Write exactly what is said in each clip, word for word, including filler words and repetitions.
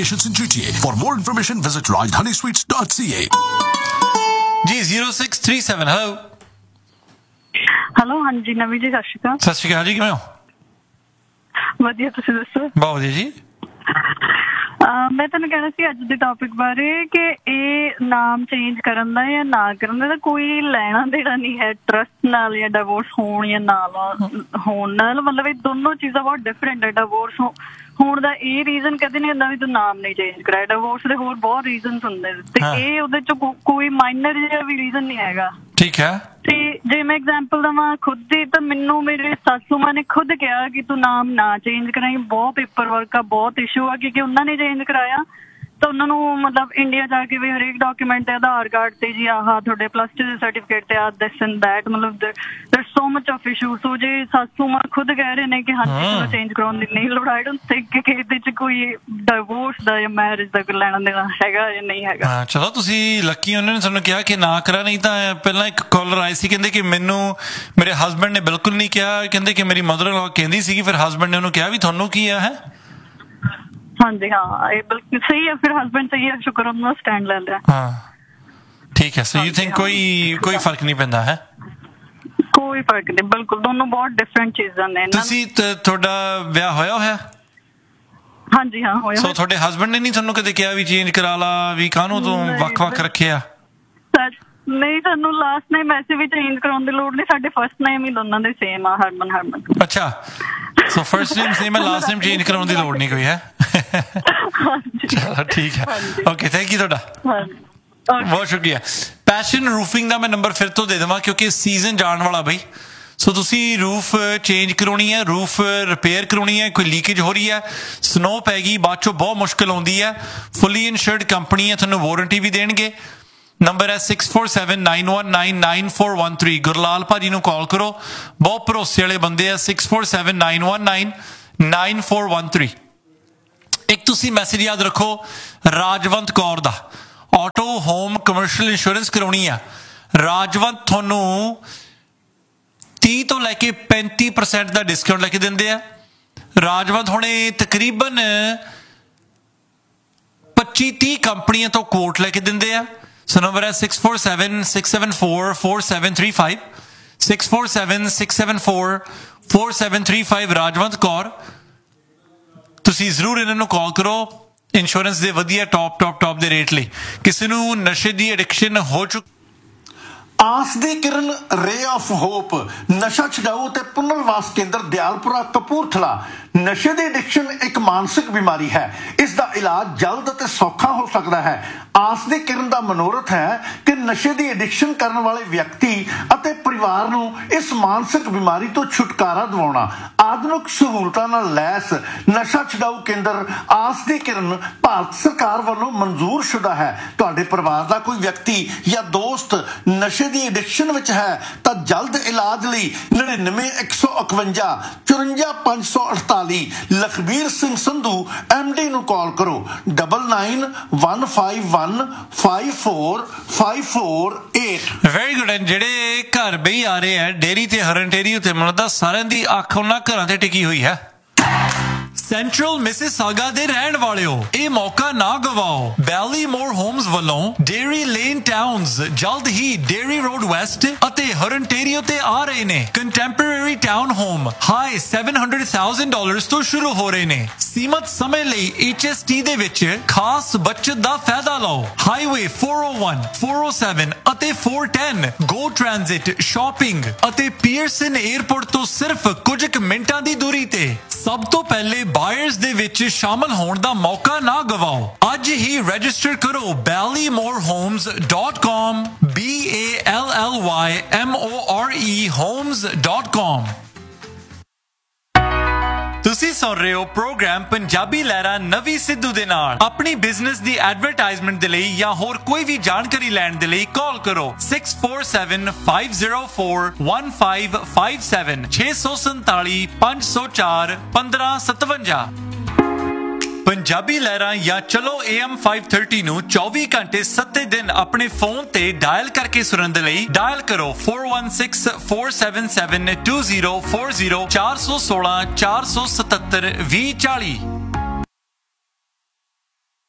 in G T A. For more information, visit rajdhani sweets dot c a. Ji zero six three seven hello hello ਹਾਂਜੀ ਨਵੀ ਜੀ ਸਤਿ ਸ਼੍ਰੀ ਅਕਾਲ। ਸਤਿ ਸ਼੍ਰੀ ਅਕਾਲ ਜੀ, ਕਿਵੇਂ ਹੋ? ਵਧੀਆ, ਤੁਸੀਂ ਦੱਸੋ? ਬਹੁਤ ਵਧੀਆ ਜੀ। ਮੈਂ ਤੁਹਾਨੂੰ ਕਹਿਣਾ ਸੀ ਅੱਜ ਦੇ ਟੌਪਿਕ ਬਾਰੇ ਕਿ ਇਹ ਨਾਮ ਚੇਂਜ ਕਰਨ ਦਾ ਜਾਂ ਨਾ ਕਰਨ ਦਾ ਕੋਈ ਲੈਣਾ ਦੇਣਾ ਨਹੀਂ ਹੈ ਟਰਸਟ ਨਾਲ ਜਾਂ ਡਿਵੋਰਸ ਹੋਣ ਜਾਂ ਨਾ ਹੋਣ ਨਾਲ। ਮਤਲਬ ਇਹ ਦੋਨੋਂ ਚੀਜ਼ਾਂ ਬਹੁਤ ਡਿਫਰੈਂਟ ਹੈ। ਡਿਵੋਰਸ ਹੋਣ ਦਾ ਇਹ ਰੀਜ਼ਨ ਕਦੇ ਨਹੀਂ ਹੁੰਦਾ ਵੀ ਤੂੰ ਨਾਮ ਨਹੀਂ ਚੇਂਜ ਕਰਾਇਆ। ਡਿਵੋਰਸ ਦੇ ਹੋਰ ਬਹੁਤ ਰੀਜ਼ਨਸ ਹੁੰਦੇ ਤੇ ਇਹ ਉਹਦੇ ਚ ਕੋਈ ਮਾਈਨਰ ਜਿਹਾ ਵੀ ਰੀਜ਼ਨ ਨਹੀਂ ਹੈਗਾ। ਠੀਕ ਹੈ। ਤੇ ਜੇ ਮੈਂ ਐਗਜ਼ਾਮਪਲ ਦੇਵਾਂ ਖੁਦ ਦੀ, ਤਾਂ ਮੈਨੂੰ ਮੇਰੇ ਸਾਸੂ ਮਾਂ ਨੇ ਖੁਦ ਕਿਹਾ ਕਿ ਤੂੰ ਨਾਮ ਨਾ ਚੇਂਜ ਕਰਾਈ, ਬਹੁਤ ਪੇਪਰ ਵਰਕ ਆ, ਬਹੁਤ ਇਸ਼ੂ ਆ, ਕਿਉਂਕਿ ਉਹਨਾਂ ਨੇ ਚੇਂਜ ਕਰਾਇਆ ਤਾਂ ਉਹਨਾਂ ਨੂੰ ਮਤਲਬ ਇੰਡੀਆ ਜਾ ਕੇ ਵੀ ਹਰੇਕ ਡਾਕੂਮੈਂਟ ਤੇ ਆਧਾਰ ਕਾਰਡ ਤੇ ਜੀ ਆਹ ਤੁਹਾਡੇ ਪਲੱਸ ਟੂ ਦੇ ਸਰਟੀਫਿਕੇਟ ਤੇ ਆ ਦਿਸ ਐਂਡ ਦੈਟ, ਮਤਲਬ ਦੇयर ਸੋ ਮਚ ਆਫ ਇਸ਼ੂ। ਸੋ ਜੇ ਸਾਸੂ ਮਾਂ ਖੁਦ ਕਹਿ ਰਹੇ ਨੇ ਕਿ ਹਾਂਜੀ ਚਲੋ ਚੇਂਜ ਕਰਾਉਣ ਦੀ ਨਹੀਂ ਲੋੜ, ਆਈ ਡੋਂਟ ਥਿੰਕ ਕਿ ਇਹਦੇ ਚ ਕੋਈ ਡਿਵੋਰਸ ਦਾ ਜਾਂ ਮੈਰਿਜ ਦਾ ਕੋਈ ਲੈਣਾ ਦੇਣਾ ਹੈਗਾ ਜਾਂ ਨਹੀਂ ਹੈਗਾ। ਹਾਂ ਚਲੋ ਤੁਸੀਂ ਲੱਕੀ, ਉਹਨਾਂ ਨੇ ਤੁਹਾਨੂੰ ਕਿਹਾ ਕਿ ਨਾ ਕਰਾ। ਨਹੀਂ ਤਾਂ ਪਹਿਲਾਂ ਇੱਕ ਕਾਲਰ ਆਈ ਸੀ, ਕਹਿੰਦੇ ਕਿ ਮੈਨੂੰ ਮੇਰੇ ਹਸਬੈਂਡ ਨੇ ਬਿਲਕੁਲ ਨਹੀਂ ਕਿਹਾ, ਕਹਿੰਦੇ ਕਿ ਮੇਰੀ ਮਦਰ ਇਨ ਲਾ ਕਹਿੰਦੀ ਸੀਗੀ, ਫਿਰ ਹਸਬੈਂਡ ਨੇ ਉਹਨੂੰ ਕਿਹਾ ਵੀ ਤੁਹਾਨੂੰ ਕੀ ਆ ਹੈ। ਹਾਂਜੀ ਹਾਂ ਇਹ ਬਿਲਕੁਲ ਸਹੀ ਹੈ। ਫਿਰ ਹਸਬੈਂਡ ਸਹੀ ਹੈ, ਸ਼ੁਕਰ ਉਹਨਾਂ ਸਟੈਂਡ ਲੈ ਲਿਆ। ਹਾਂ ਠੀਕ ਹੈ। ਸੋ ਯੂ ਥਿੰਕ ਕੋਈ ਕੋਈ ਫਰਕ ਨਹੀਂ ਪੈਂਦਾ ਹੈ? ਕੋਈ ਫਰਕ ਨਹੀਂ, ਬਿਲਕੁਲ ਦੋਨੋਂ ਬਹੁਤ ਡਿਫਰੈਂਟ ਚੀਜ਼ਾਂ ਨੇ। ਤੁਸੀਂ ਤੁਹਾਡਾ ਵਿਆਹ ਹੋਇਆ ਹੋਇਆ? ਹਾਂਜੀ ਹਾਂ ਹੋਇਆ। ਸੋ ਤੁਹਾਡੇ ਹਸਬੈਂਡ ਨੇ ਨਹੀਂ ਤੁਹਾਨੂੰ ਕਦੇ ਕਿਹਾ ਵੀ ਚੇਂਜ ਕਰਾ ਲਾ, ਵੀ ਕਾਹਨੂੰ ਤੂੰ ਵੱਖ ਵੱਖ ਰੱਖਿਆ? ਨਹੀਂ, ਸਾਨੂੰ ਲਾਸਟ ਨੇਮ ਵੈਸੇ ਵੀ ਚੇਂਜ ਕਰਾਉਣ ਦੀ ਲੋੜ ਨਹੀਂ, ਸਾਡੇ ਫਸਟ ਨੇਮ ਹੀ ਦੋਨਾਂ ਦੇ ਸੇਮ ਆ, ਹਰਮਨ ਹਰਮਨ। ਅੱਛਾ, ਸੋ ਫਰਸਟ ਨੇਮ ਸੇਮ ਹੈ, ਲਾਸਟ ਨੇਮ ਚੇਂਜ ਕਰਾਉਣ ਦੀ ਲੋੜ ਨਹੀਂ ਕੋਈ ਹੈ। ਚਲੋ ਠੀਕ ਹੈ, ਓਕੇ, ਥੈਂਕ ਯੂ ਤੁਹਾਡਾ, ਬਹੁਤ ਸ਼ੁਕਰੀਆ। ਪੈਸ਼ਨ ਰੂਫਿੰਗ ਦਾ ਮੈਂ ਨੰਬਰ ਫਿਰ ਤੋਂ ਦੇ ਦੇਵਾਂ ਕਿਉਂਕਿ ਸੀਜ਼ਨ ਜਾਣ ਵਾਲਾ ਬਈ। ਸੋ ਤੁਸੀਂ ਰੂਫ ਚੇਂਜ ਕਰਾਉਣੀ ਹੈ, ਰੂਫ ਰਿਪੇਅਰ ਕਰਾਉਣੀ ਹੈ, ਕੋਈ ਲੀਕੇਜ ਹੋ ਰਹੀ ਹੈ, ਸਨੋ ਪੈ ਗਈ, ਬਾਅਦ ਚੋਂ ਬਹੁਤ ਮੁਸ਼ਕਿਲ ਆਉਂਦੀ ਹੈ। ਫੁੱਲੀ ਇਨਸ਼ੋਰਡ ਕੰਪਨੀ ਹੈ, ਤੁਹਾਨੂੰ ਵਾਰੰਟੀ ਵੀ ਦੇਣਗੇ। ਨੰਬਰ ਹੈ six four seven nine one nine nine four one three. Gurlal ਭਾਜੀ ਨੂੰ ਕਾਲ ਕਰੋ, ਬਹੁਤ ਭਰੋਸੇ ਵਾਲੇ ਬੰਦੇ ਆ। Six four seven nine one nine nine four one three. ਇੱਕ ਤੁਸੀਂ ਮੈਸੇਜ ਯਾਦ ਰੱਖੋ, ਰਾਜਵੰਤ ਕੌਰ ਦਾ ਆਟੋ ਹੋਮ ਕਮਰਸ਼ੀਅਲ ਇੰਸ਼ੋਰੈਂਸ ਕਰਾਉਣੀ ਆ। ਰਾਜਵੰਤ ਤੁਹਾਨੂੰ ਤੀਹ ਤੋਂ ਲੈ ਕੇ ਪੈਂਤੀ ਪਰਸੈਂਟ ਦਾ ਡਿਸਕਾਊਂਟ ਲੈ ਕੇ ਦਿੰਦੇ ਆ। ਰਾਜਵੰਤ ਹੁਣੇ ਤਕਰੀਬਨ ਪੱਚੀ ਤੀਹ ਕੰਪਨੀਆਂ ਤੋਂ ਕੋਟ ਲੈ ਕੇ ਦਿੰਦੇ ਆ। ਸੋ ਨੰਬਰ ਹੈ six four seven six seven four four seven three five, six four seven six seven four four seven three five. Rajwant Kaur, ਤੁਸੀਂ ਜ਼ਰੂਰ ਇਹਨਾਂ ਨੂੰ ਕਾਲ ਕਰੋ ਇੰਸ਼ੋਰੈਂਸ ਦੇ ਵਧੀਆ ਟੌਪ ਟੌਪ ਟੌਪ ਦੇ ਰੇਟ ਲਈ। ਕਿਸੇ ਨੂੰ ਨਸ਼ੇ ਦੀ ਐਡਿਕਸ਼ਨ ਹੋ ਚੁੱਕੀ। ਆਸ ਦੀ ਕਿਰਨ ਰੇ ਆਫ ਹੋਪ ਨਸ਼ਾ ਛਡਾਊ ਤੇ ਪੁਨਰਵਾਸ ਕੇਂਦਰ ਦਿਆਲਪੁਰਾ ਕਪੂਰਥਲਾ। ਨਸ਼ੇ ਦੀ ਐਡਿਕਸ਼ਨ ਇੱਕ ਮਾਨਸਿਕ ਬਿਮਾਰੀ ਹੈ, ਇਸ ਦਾ ਇਲਾਜ ਜਲਦ ਅਤੇ ਸੌਖਾ ਹੋ ਸਕਦਾ ਹੈ। ਆਸ ਦੀ ਕਿਰਨ ਦਾ ਮਨੋਰਥ ਹੈ ਕਿ ਨਸ਼ੇ ਦੀ ਐਡਿਕਸ਼ਨ ਕਰਨ ਵਾਲੇ ਵਿਅਕਤੀ ਅਤੇ ਪਰਿਵਾਰ ਨੂੰ ਇਸ ਮਾਨਸਿਕ ਬਿਮਾਰੀ ਤੋਂ ਛੁਟਕਾਰਾ ਦਿਵਾਉਣਾ। ਆਧੁਨਿਕ ਸਹੂਲਤਾਂ ਨਾਲ ਲੈਸ ਨਸ਼ਾ ਛਡਾਊ ਕੇਂਦਰ ਆਸ ਦੀ ਕਿਰਨ ਭਾਰਤ ਸਰਕਾਰ ਵੱਲੋਂ ਮਨਜ਼ੂਰ ਸ਼ੁਦਾ ਹੈ। ਤੁਹਾਡੇ ਪਰਿਵਾਰ ਦਾ ਕੋਈ ਵਿਅਕਤੀ ਜਾਂ ਦੋਸਤ ਨਸ਼ੇ ਦੀ ਐਡਿਕਸ਼ਨ ਵਿੱਚ ਹੈ ਤਾਂ ਜਲਦ ਇਲਾਜ ਲਈ ਨੜਿਨਵੇਂ ਇੱਕ ਸੌ ਇਕਵੰਜਾ ਚੁਰੰਜਾ ਪੰਜ ਸੌ ਅਠਤਾਲੀ ਲਖਬੀਰ ਸਿੰਘ ਸੰਧੂ ਐਮ ਡੀ ਨੂੰ ਕਾਲ ਕਰੋ। Double nine one five one five four five four eight. Very good. And ਜਿਹੜੇ ਘਰ ਬਈ ਆ ਰਹੇ ਹੈ ਡੇਅਰੀ ਤੇ ਹਰਨ ਡੇਅਰੀ ਉੱਤੇ, ਮੈਨੂੰ ਤਾਂ ਸਾਰਿਆਂ ਦੀ ਅੱਖ ਉਹਨਾਂ ਘਰਾਂ ਤੇ ਟਿਕੀ ਹੋਈ ਹੈ। ਸੈਂਟਰਲ ਮਿਸਿਸਾਗਾ ਦੇ ਰਹਿਣ ਵਾਲਿਓ, ਇਹ ਮੌਕਾ ਨਾ ਗਵਾਓ। ਬੈਲੀਮੋਰ ਹੋਮਸ ਵੱਲੋਂ ਡੇਅਰੀ ਲੇਨ ਟਾਊਨਸ ਜਲਦ ਹੀ ਡੇਅਰੀ ਰੋਡ ਵੈਸਟ ਅਤੇ ਹਰਨਟੇਰੀਓ ਤੇ ਆ ਰਹੇ ਨੇ। Contemporary town home high seven hundred thousand dollars ਤੋਂ ਸ਼ੁਰੂ ਹੋ ਰਹੇ ਨੇ। ਸੀਮਤ ਸਮੇਂ ਲਈ ਐਚ ਐਸ ਟੀ ਦੇ ਵਿੱਚ ਖਾਸ ਬਚਤ ਦਾ ਫਾਇਦਾ ਲਓ। ਹਾਈਵੇ ਫੋਰ ਓ ਵਨ, ਫੋਰ ਓ ਸੈਵਨ ਅਤੇ ਫੋਰ ਟੈਨ ਗੋ ਟ੍ਰਾਂਜ਼ਿਟ, ਸ਼ਾਪਿੰਗ ਅਤੇ ਪੀਅਰਸਨ 에ਅਰਪੋਰਟ ਤੋਂ ਸਿਰਫ ਕੁਝ ਕੁ ਮਿੰਟਾਂ ਦੀ ਦੂਰੀ ਤੇ। ਸਭ ਤੋਂ ਪਹਿਲੇ ਬਾਇਰਸ ਦੇ ਵਿੱਚ ਸ਼ਾਮਲ ਹੋਣ ਦਾ ਮੌਕਾ ਨਾ ਗਵਾਓ। ਅੱਜ ਹੀ ਰਜਿਸਟਰ ਕਰੋ ਬੈਲੀਮੋਰ homes dot com, B A L L Y M O R E homes dot com. ਤੁਸੀਂ ਸੁਣ ਰਹੇ ਹੋ ਪ੍ਰੋਗਰਾਮ ਪੰਜਾਬੀ ਲਹਿਰਾ ਨਵੀ ਸਿੱਧੂ ਦੇ ਨਾਲ। ਆਪਣੀ ਬਿਜ਼ਨਸ ਦੀ ਐਡਵਰਟਾਈਜ਼ਮੈਂਟ ਦੇ ਲਈ ਜਾਂ ਹੋਰ ਕੋਈ ਵੀ ਜਾਣਕਾਰੀ ਲੈਣ ਦੇ ਲਈ ਕਾਲ ਕਰੋ six four seven five zero four one five five seven, ਛੇ ਸੌ ਸੰਤਾਲੀ ਪੰਜ ਸੌ ਚਾਰ ਪੰਦਰਾਂ ਸਤਵੰਜਾ। ਪੰਜਾਬੀ ਲਹਿਰਾਂ ਜਾਂ ਚਲੋ ਏ ਐਮ ਫਾਈਵ ਥਰਟੀ ਨੂੰ ਚੌਵੀ ਘੰਟੇ ਸੱਤੇ ਦਿਨ ਆਪਣੇ ਫੋਨ ਤੇ ਡਾਇਲ ਕਰਕੇ ਸੁਣਨ ਦੇ ਲਈ ਡਾਇਲ ਕਰੋ four one six four seven seven two zero four zero, ਚਾਰ ਸੌ ਸੋਲਾਂ ਚਾਰ ਸੌ ਸਤੱਤਰ ਵੀਹ ਚਾਲੀ।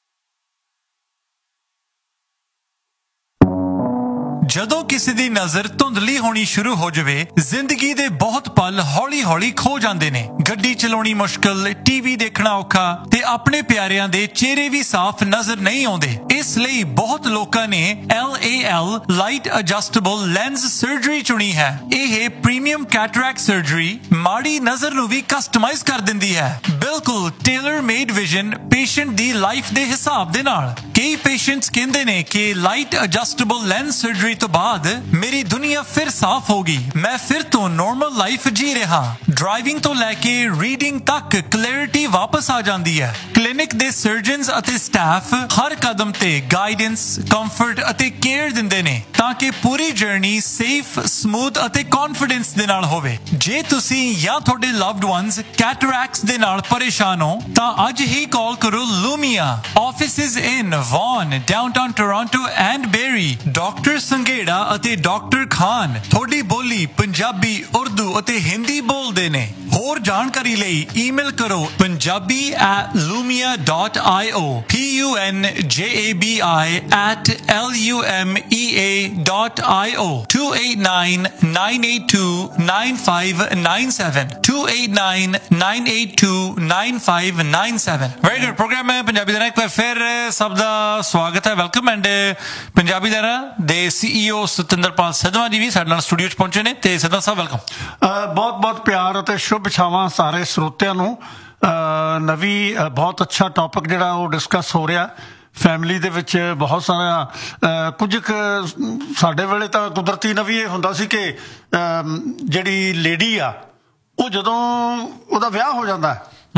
ਜਦੋਂ ਕਿਸੇ ਦੀ ਨਜ਼ਰ ਧੁੰਦਲੀ ਹੋਣੀ ਸ਼ੁਰੂ ਹੋ ਜਾਵੇ ਜ਼ਿੰਦਗੀ ਦੇ ਬਹੁਤ ਪਲ ਹੌਲੀ-ਹੌਲੀ ਖੋ ਜਾਂਦੇ ਨੇ। ਗੱਡੀ ਚਲਾਉਣੀ ਮੁਸ਼ਕਲ, ਟੀਵੀ ਦੇਖਣਾ ਔਖਾ ਤੇ ਆਪਣੇ ਪਿਆਰਿਆਂ ਦੇ ਚਿਹਰੇ ਵੀ ਸਾਫ਼ ਨਜ਼ਰ ਨਹੀਂ ਆਉਂਦੇ। ਇਸ ਲਈ ਬਹੁਤ ਲੋਕਾਂ ਨੇ L A L light adjustable lens surgery ਚੁਣੀ ਹੈ। ਇਹ ਪ੍ਰੀਮੀਅਮ ਕੈਟਰੈਕਟ ਸਰਜਰੀ ਮਾੜੀ ਨਜ਼ਰ ਨੂੰ ਵੀ ਕਸਟਮਾਈਜ਼ ਕਰ ਦਿੰਦੀ ਹੈ, ਬਿਲਕੁਲ ਟੇਲਰ ਮੇਡ ਵਿਜ਼ਨ ਪੇਸ਼ੈਂਟ ਦੀ ਲਾਈਫ ਦੇ ਹਿਸਾਬ ਦੇ ਨਾਲ। ਕਈ ਪੇਸ਼ੈਂਟਸ ਕਹਿੰਦੇ ਨੇ ਕਿ ਲਾਈਟ ਐਡਜਸਟੇਬਲ ਲੈਂਸ ਸਰਜਰੀ ਤੋਂ ਬਾਅਦ ਮੇਰੀ ਦੁਨੀਆ ਫਿਰ ਸਾਫ਼ ਹੋ ਗਈ, ਮੈਂ ਫਿਰ ਤੋਂ ਨਾਰਮਲ ਲਾਈਫ ਜੀ ਰਿਹਾ। ਡਰਾਈਵਿੰਗ ਤੋਂ ਲੈ ਕੇ ਰੀਡਿੰਗ ਤੱਕ ਕਲੈਰਿਟੀ ਵਾਪਸ ਆ ਜਾਂਦੀ ਹੈ। ਕਲੀਨਿਕ ਦੇ ਸਰਜਨਸ ਅਤੇ ਸਟਾਫ ਹਰ ਕਦਮ ਤੇ ਗਾਈਡੈਂਸ, ਕੰਫਰਟ ਅਤੇ ਕੇਅਰ ਦਿੰਦੇ ਨੇ ਤਾਂ ਕਿ ਪੂਰੀ ਜਰਨੀ ਸੇਫ, ਸਮੂਥ ਅਤੇ ਕੌਨਫੀਡੈਂਸ ਦੇ ਨਾਲ ਹੋਵੇ। ਜੇ ਤੁਸੀਂ ਜਾਂ ਤੁਹਾਡੇ ਲਵਡ ਵਨਸ ਕੈਟਰੈਕਟਸ ਦੇ ਨਾਲ ਪਰੇਸ਼ਾਨ ਹੋ ਤਾਂ ਅੱਜ ਹੀ ਕਾਲ ਕਰੋ ਲੂਮੀਆ। Offices in won, downtown Toronto and berry. Doctor Sanghera ਅਤੇ ਡਾਕਟਰ ਖਾਨ ਤੁਹਾਡੀ ਬੋਲੀ ਪੰਜਾਬੀ, ਉਰਦੂ ਅਤੇ ਹਿੰਦੀ ਬੋਲਦੇ ਨੇ। ਹੋਰ ਜਾਣਕਾਰੀ ਲਈ ਈਮੇਲ ਕਰੋ Punjabi at lumia dot i o, P U N J A B I at L U M E A dot I O, two eight nine, nine eight two, nine five nine seven, two eight nine, nine eight two, nine five nine seven। Very good program ਹੈ ਪੰਜਾਬੀ ਦਾ। ਇੱਕ ਵਾਰ ਫਿਰ ਸਭ ਦਾ ਸਵਾਗਤ ਹੈ, welcome. And Punjabi ਦਾ ਦੇ CEO Satinderpal Sidhwan ਜੀ ਵੀ ਸਾਡੇ ਨਾਲ ਸਟੂਡੀਓ 'ਚ ਪਹੁੰਚੇ ਨੇ। ਤੇ ਸਿੱਧਵਾਂ ਸਾਹਿਬ ਵੈਲਕਮ। ਬਹੁਤ ਬਹੁਤ ਪਿਆਰ ਅਤੇ ਸ਼ੁਭ ਛਾਵਾਂ ਸਾਰੇ ਸਰੋਤਿਆਂ ਨੂੰ। ਨਵੀਂ ਬਹੁਤ ਅੱਛਾ ਟੌਪਿਕ ਜਿਹੜਾ ਉਹ ਡਿਸਕਸ ਹੋ ਰਿਹਾ ਫੈਮਿਲੀ ਦੇ ਵਿੱਚ। ਬਹੁਤ ਸਾਰਾ ਕੁਝ ਕੁ ਸਾਡੇ ਵੇਲੇ ਤਾਂ ਕੁਦਰਤੀ ਨਵੀਂ ਇਹ ਹੁੰਦਾ ਸੀ ਕਿ ਜਿਹੜੀ ਲੇਡੀ ਆ ਉਹ ਜਦੋਂ ਉਹਦਾ ਵਿਆਹ ਹੋ ਜਾਂਦਾ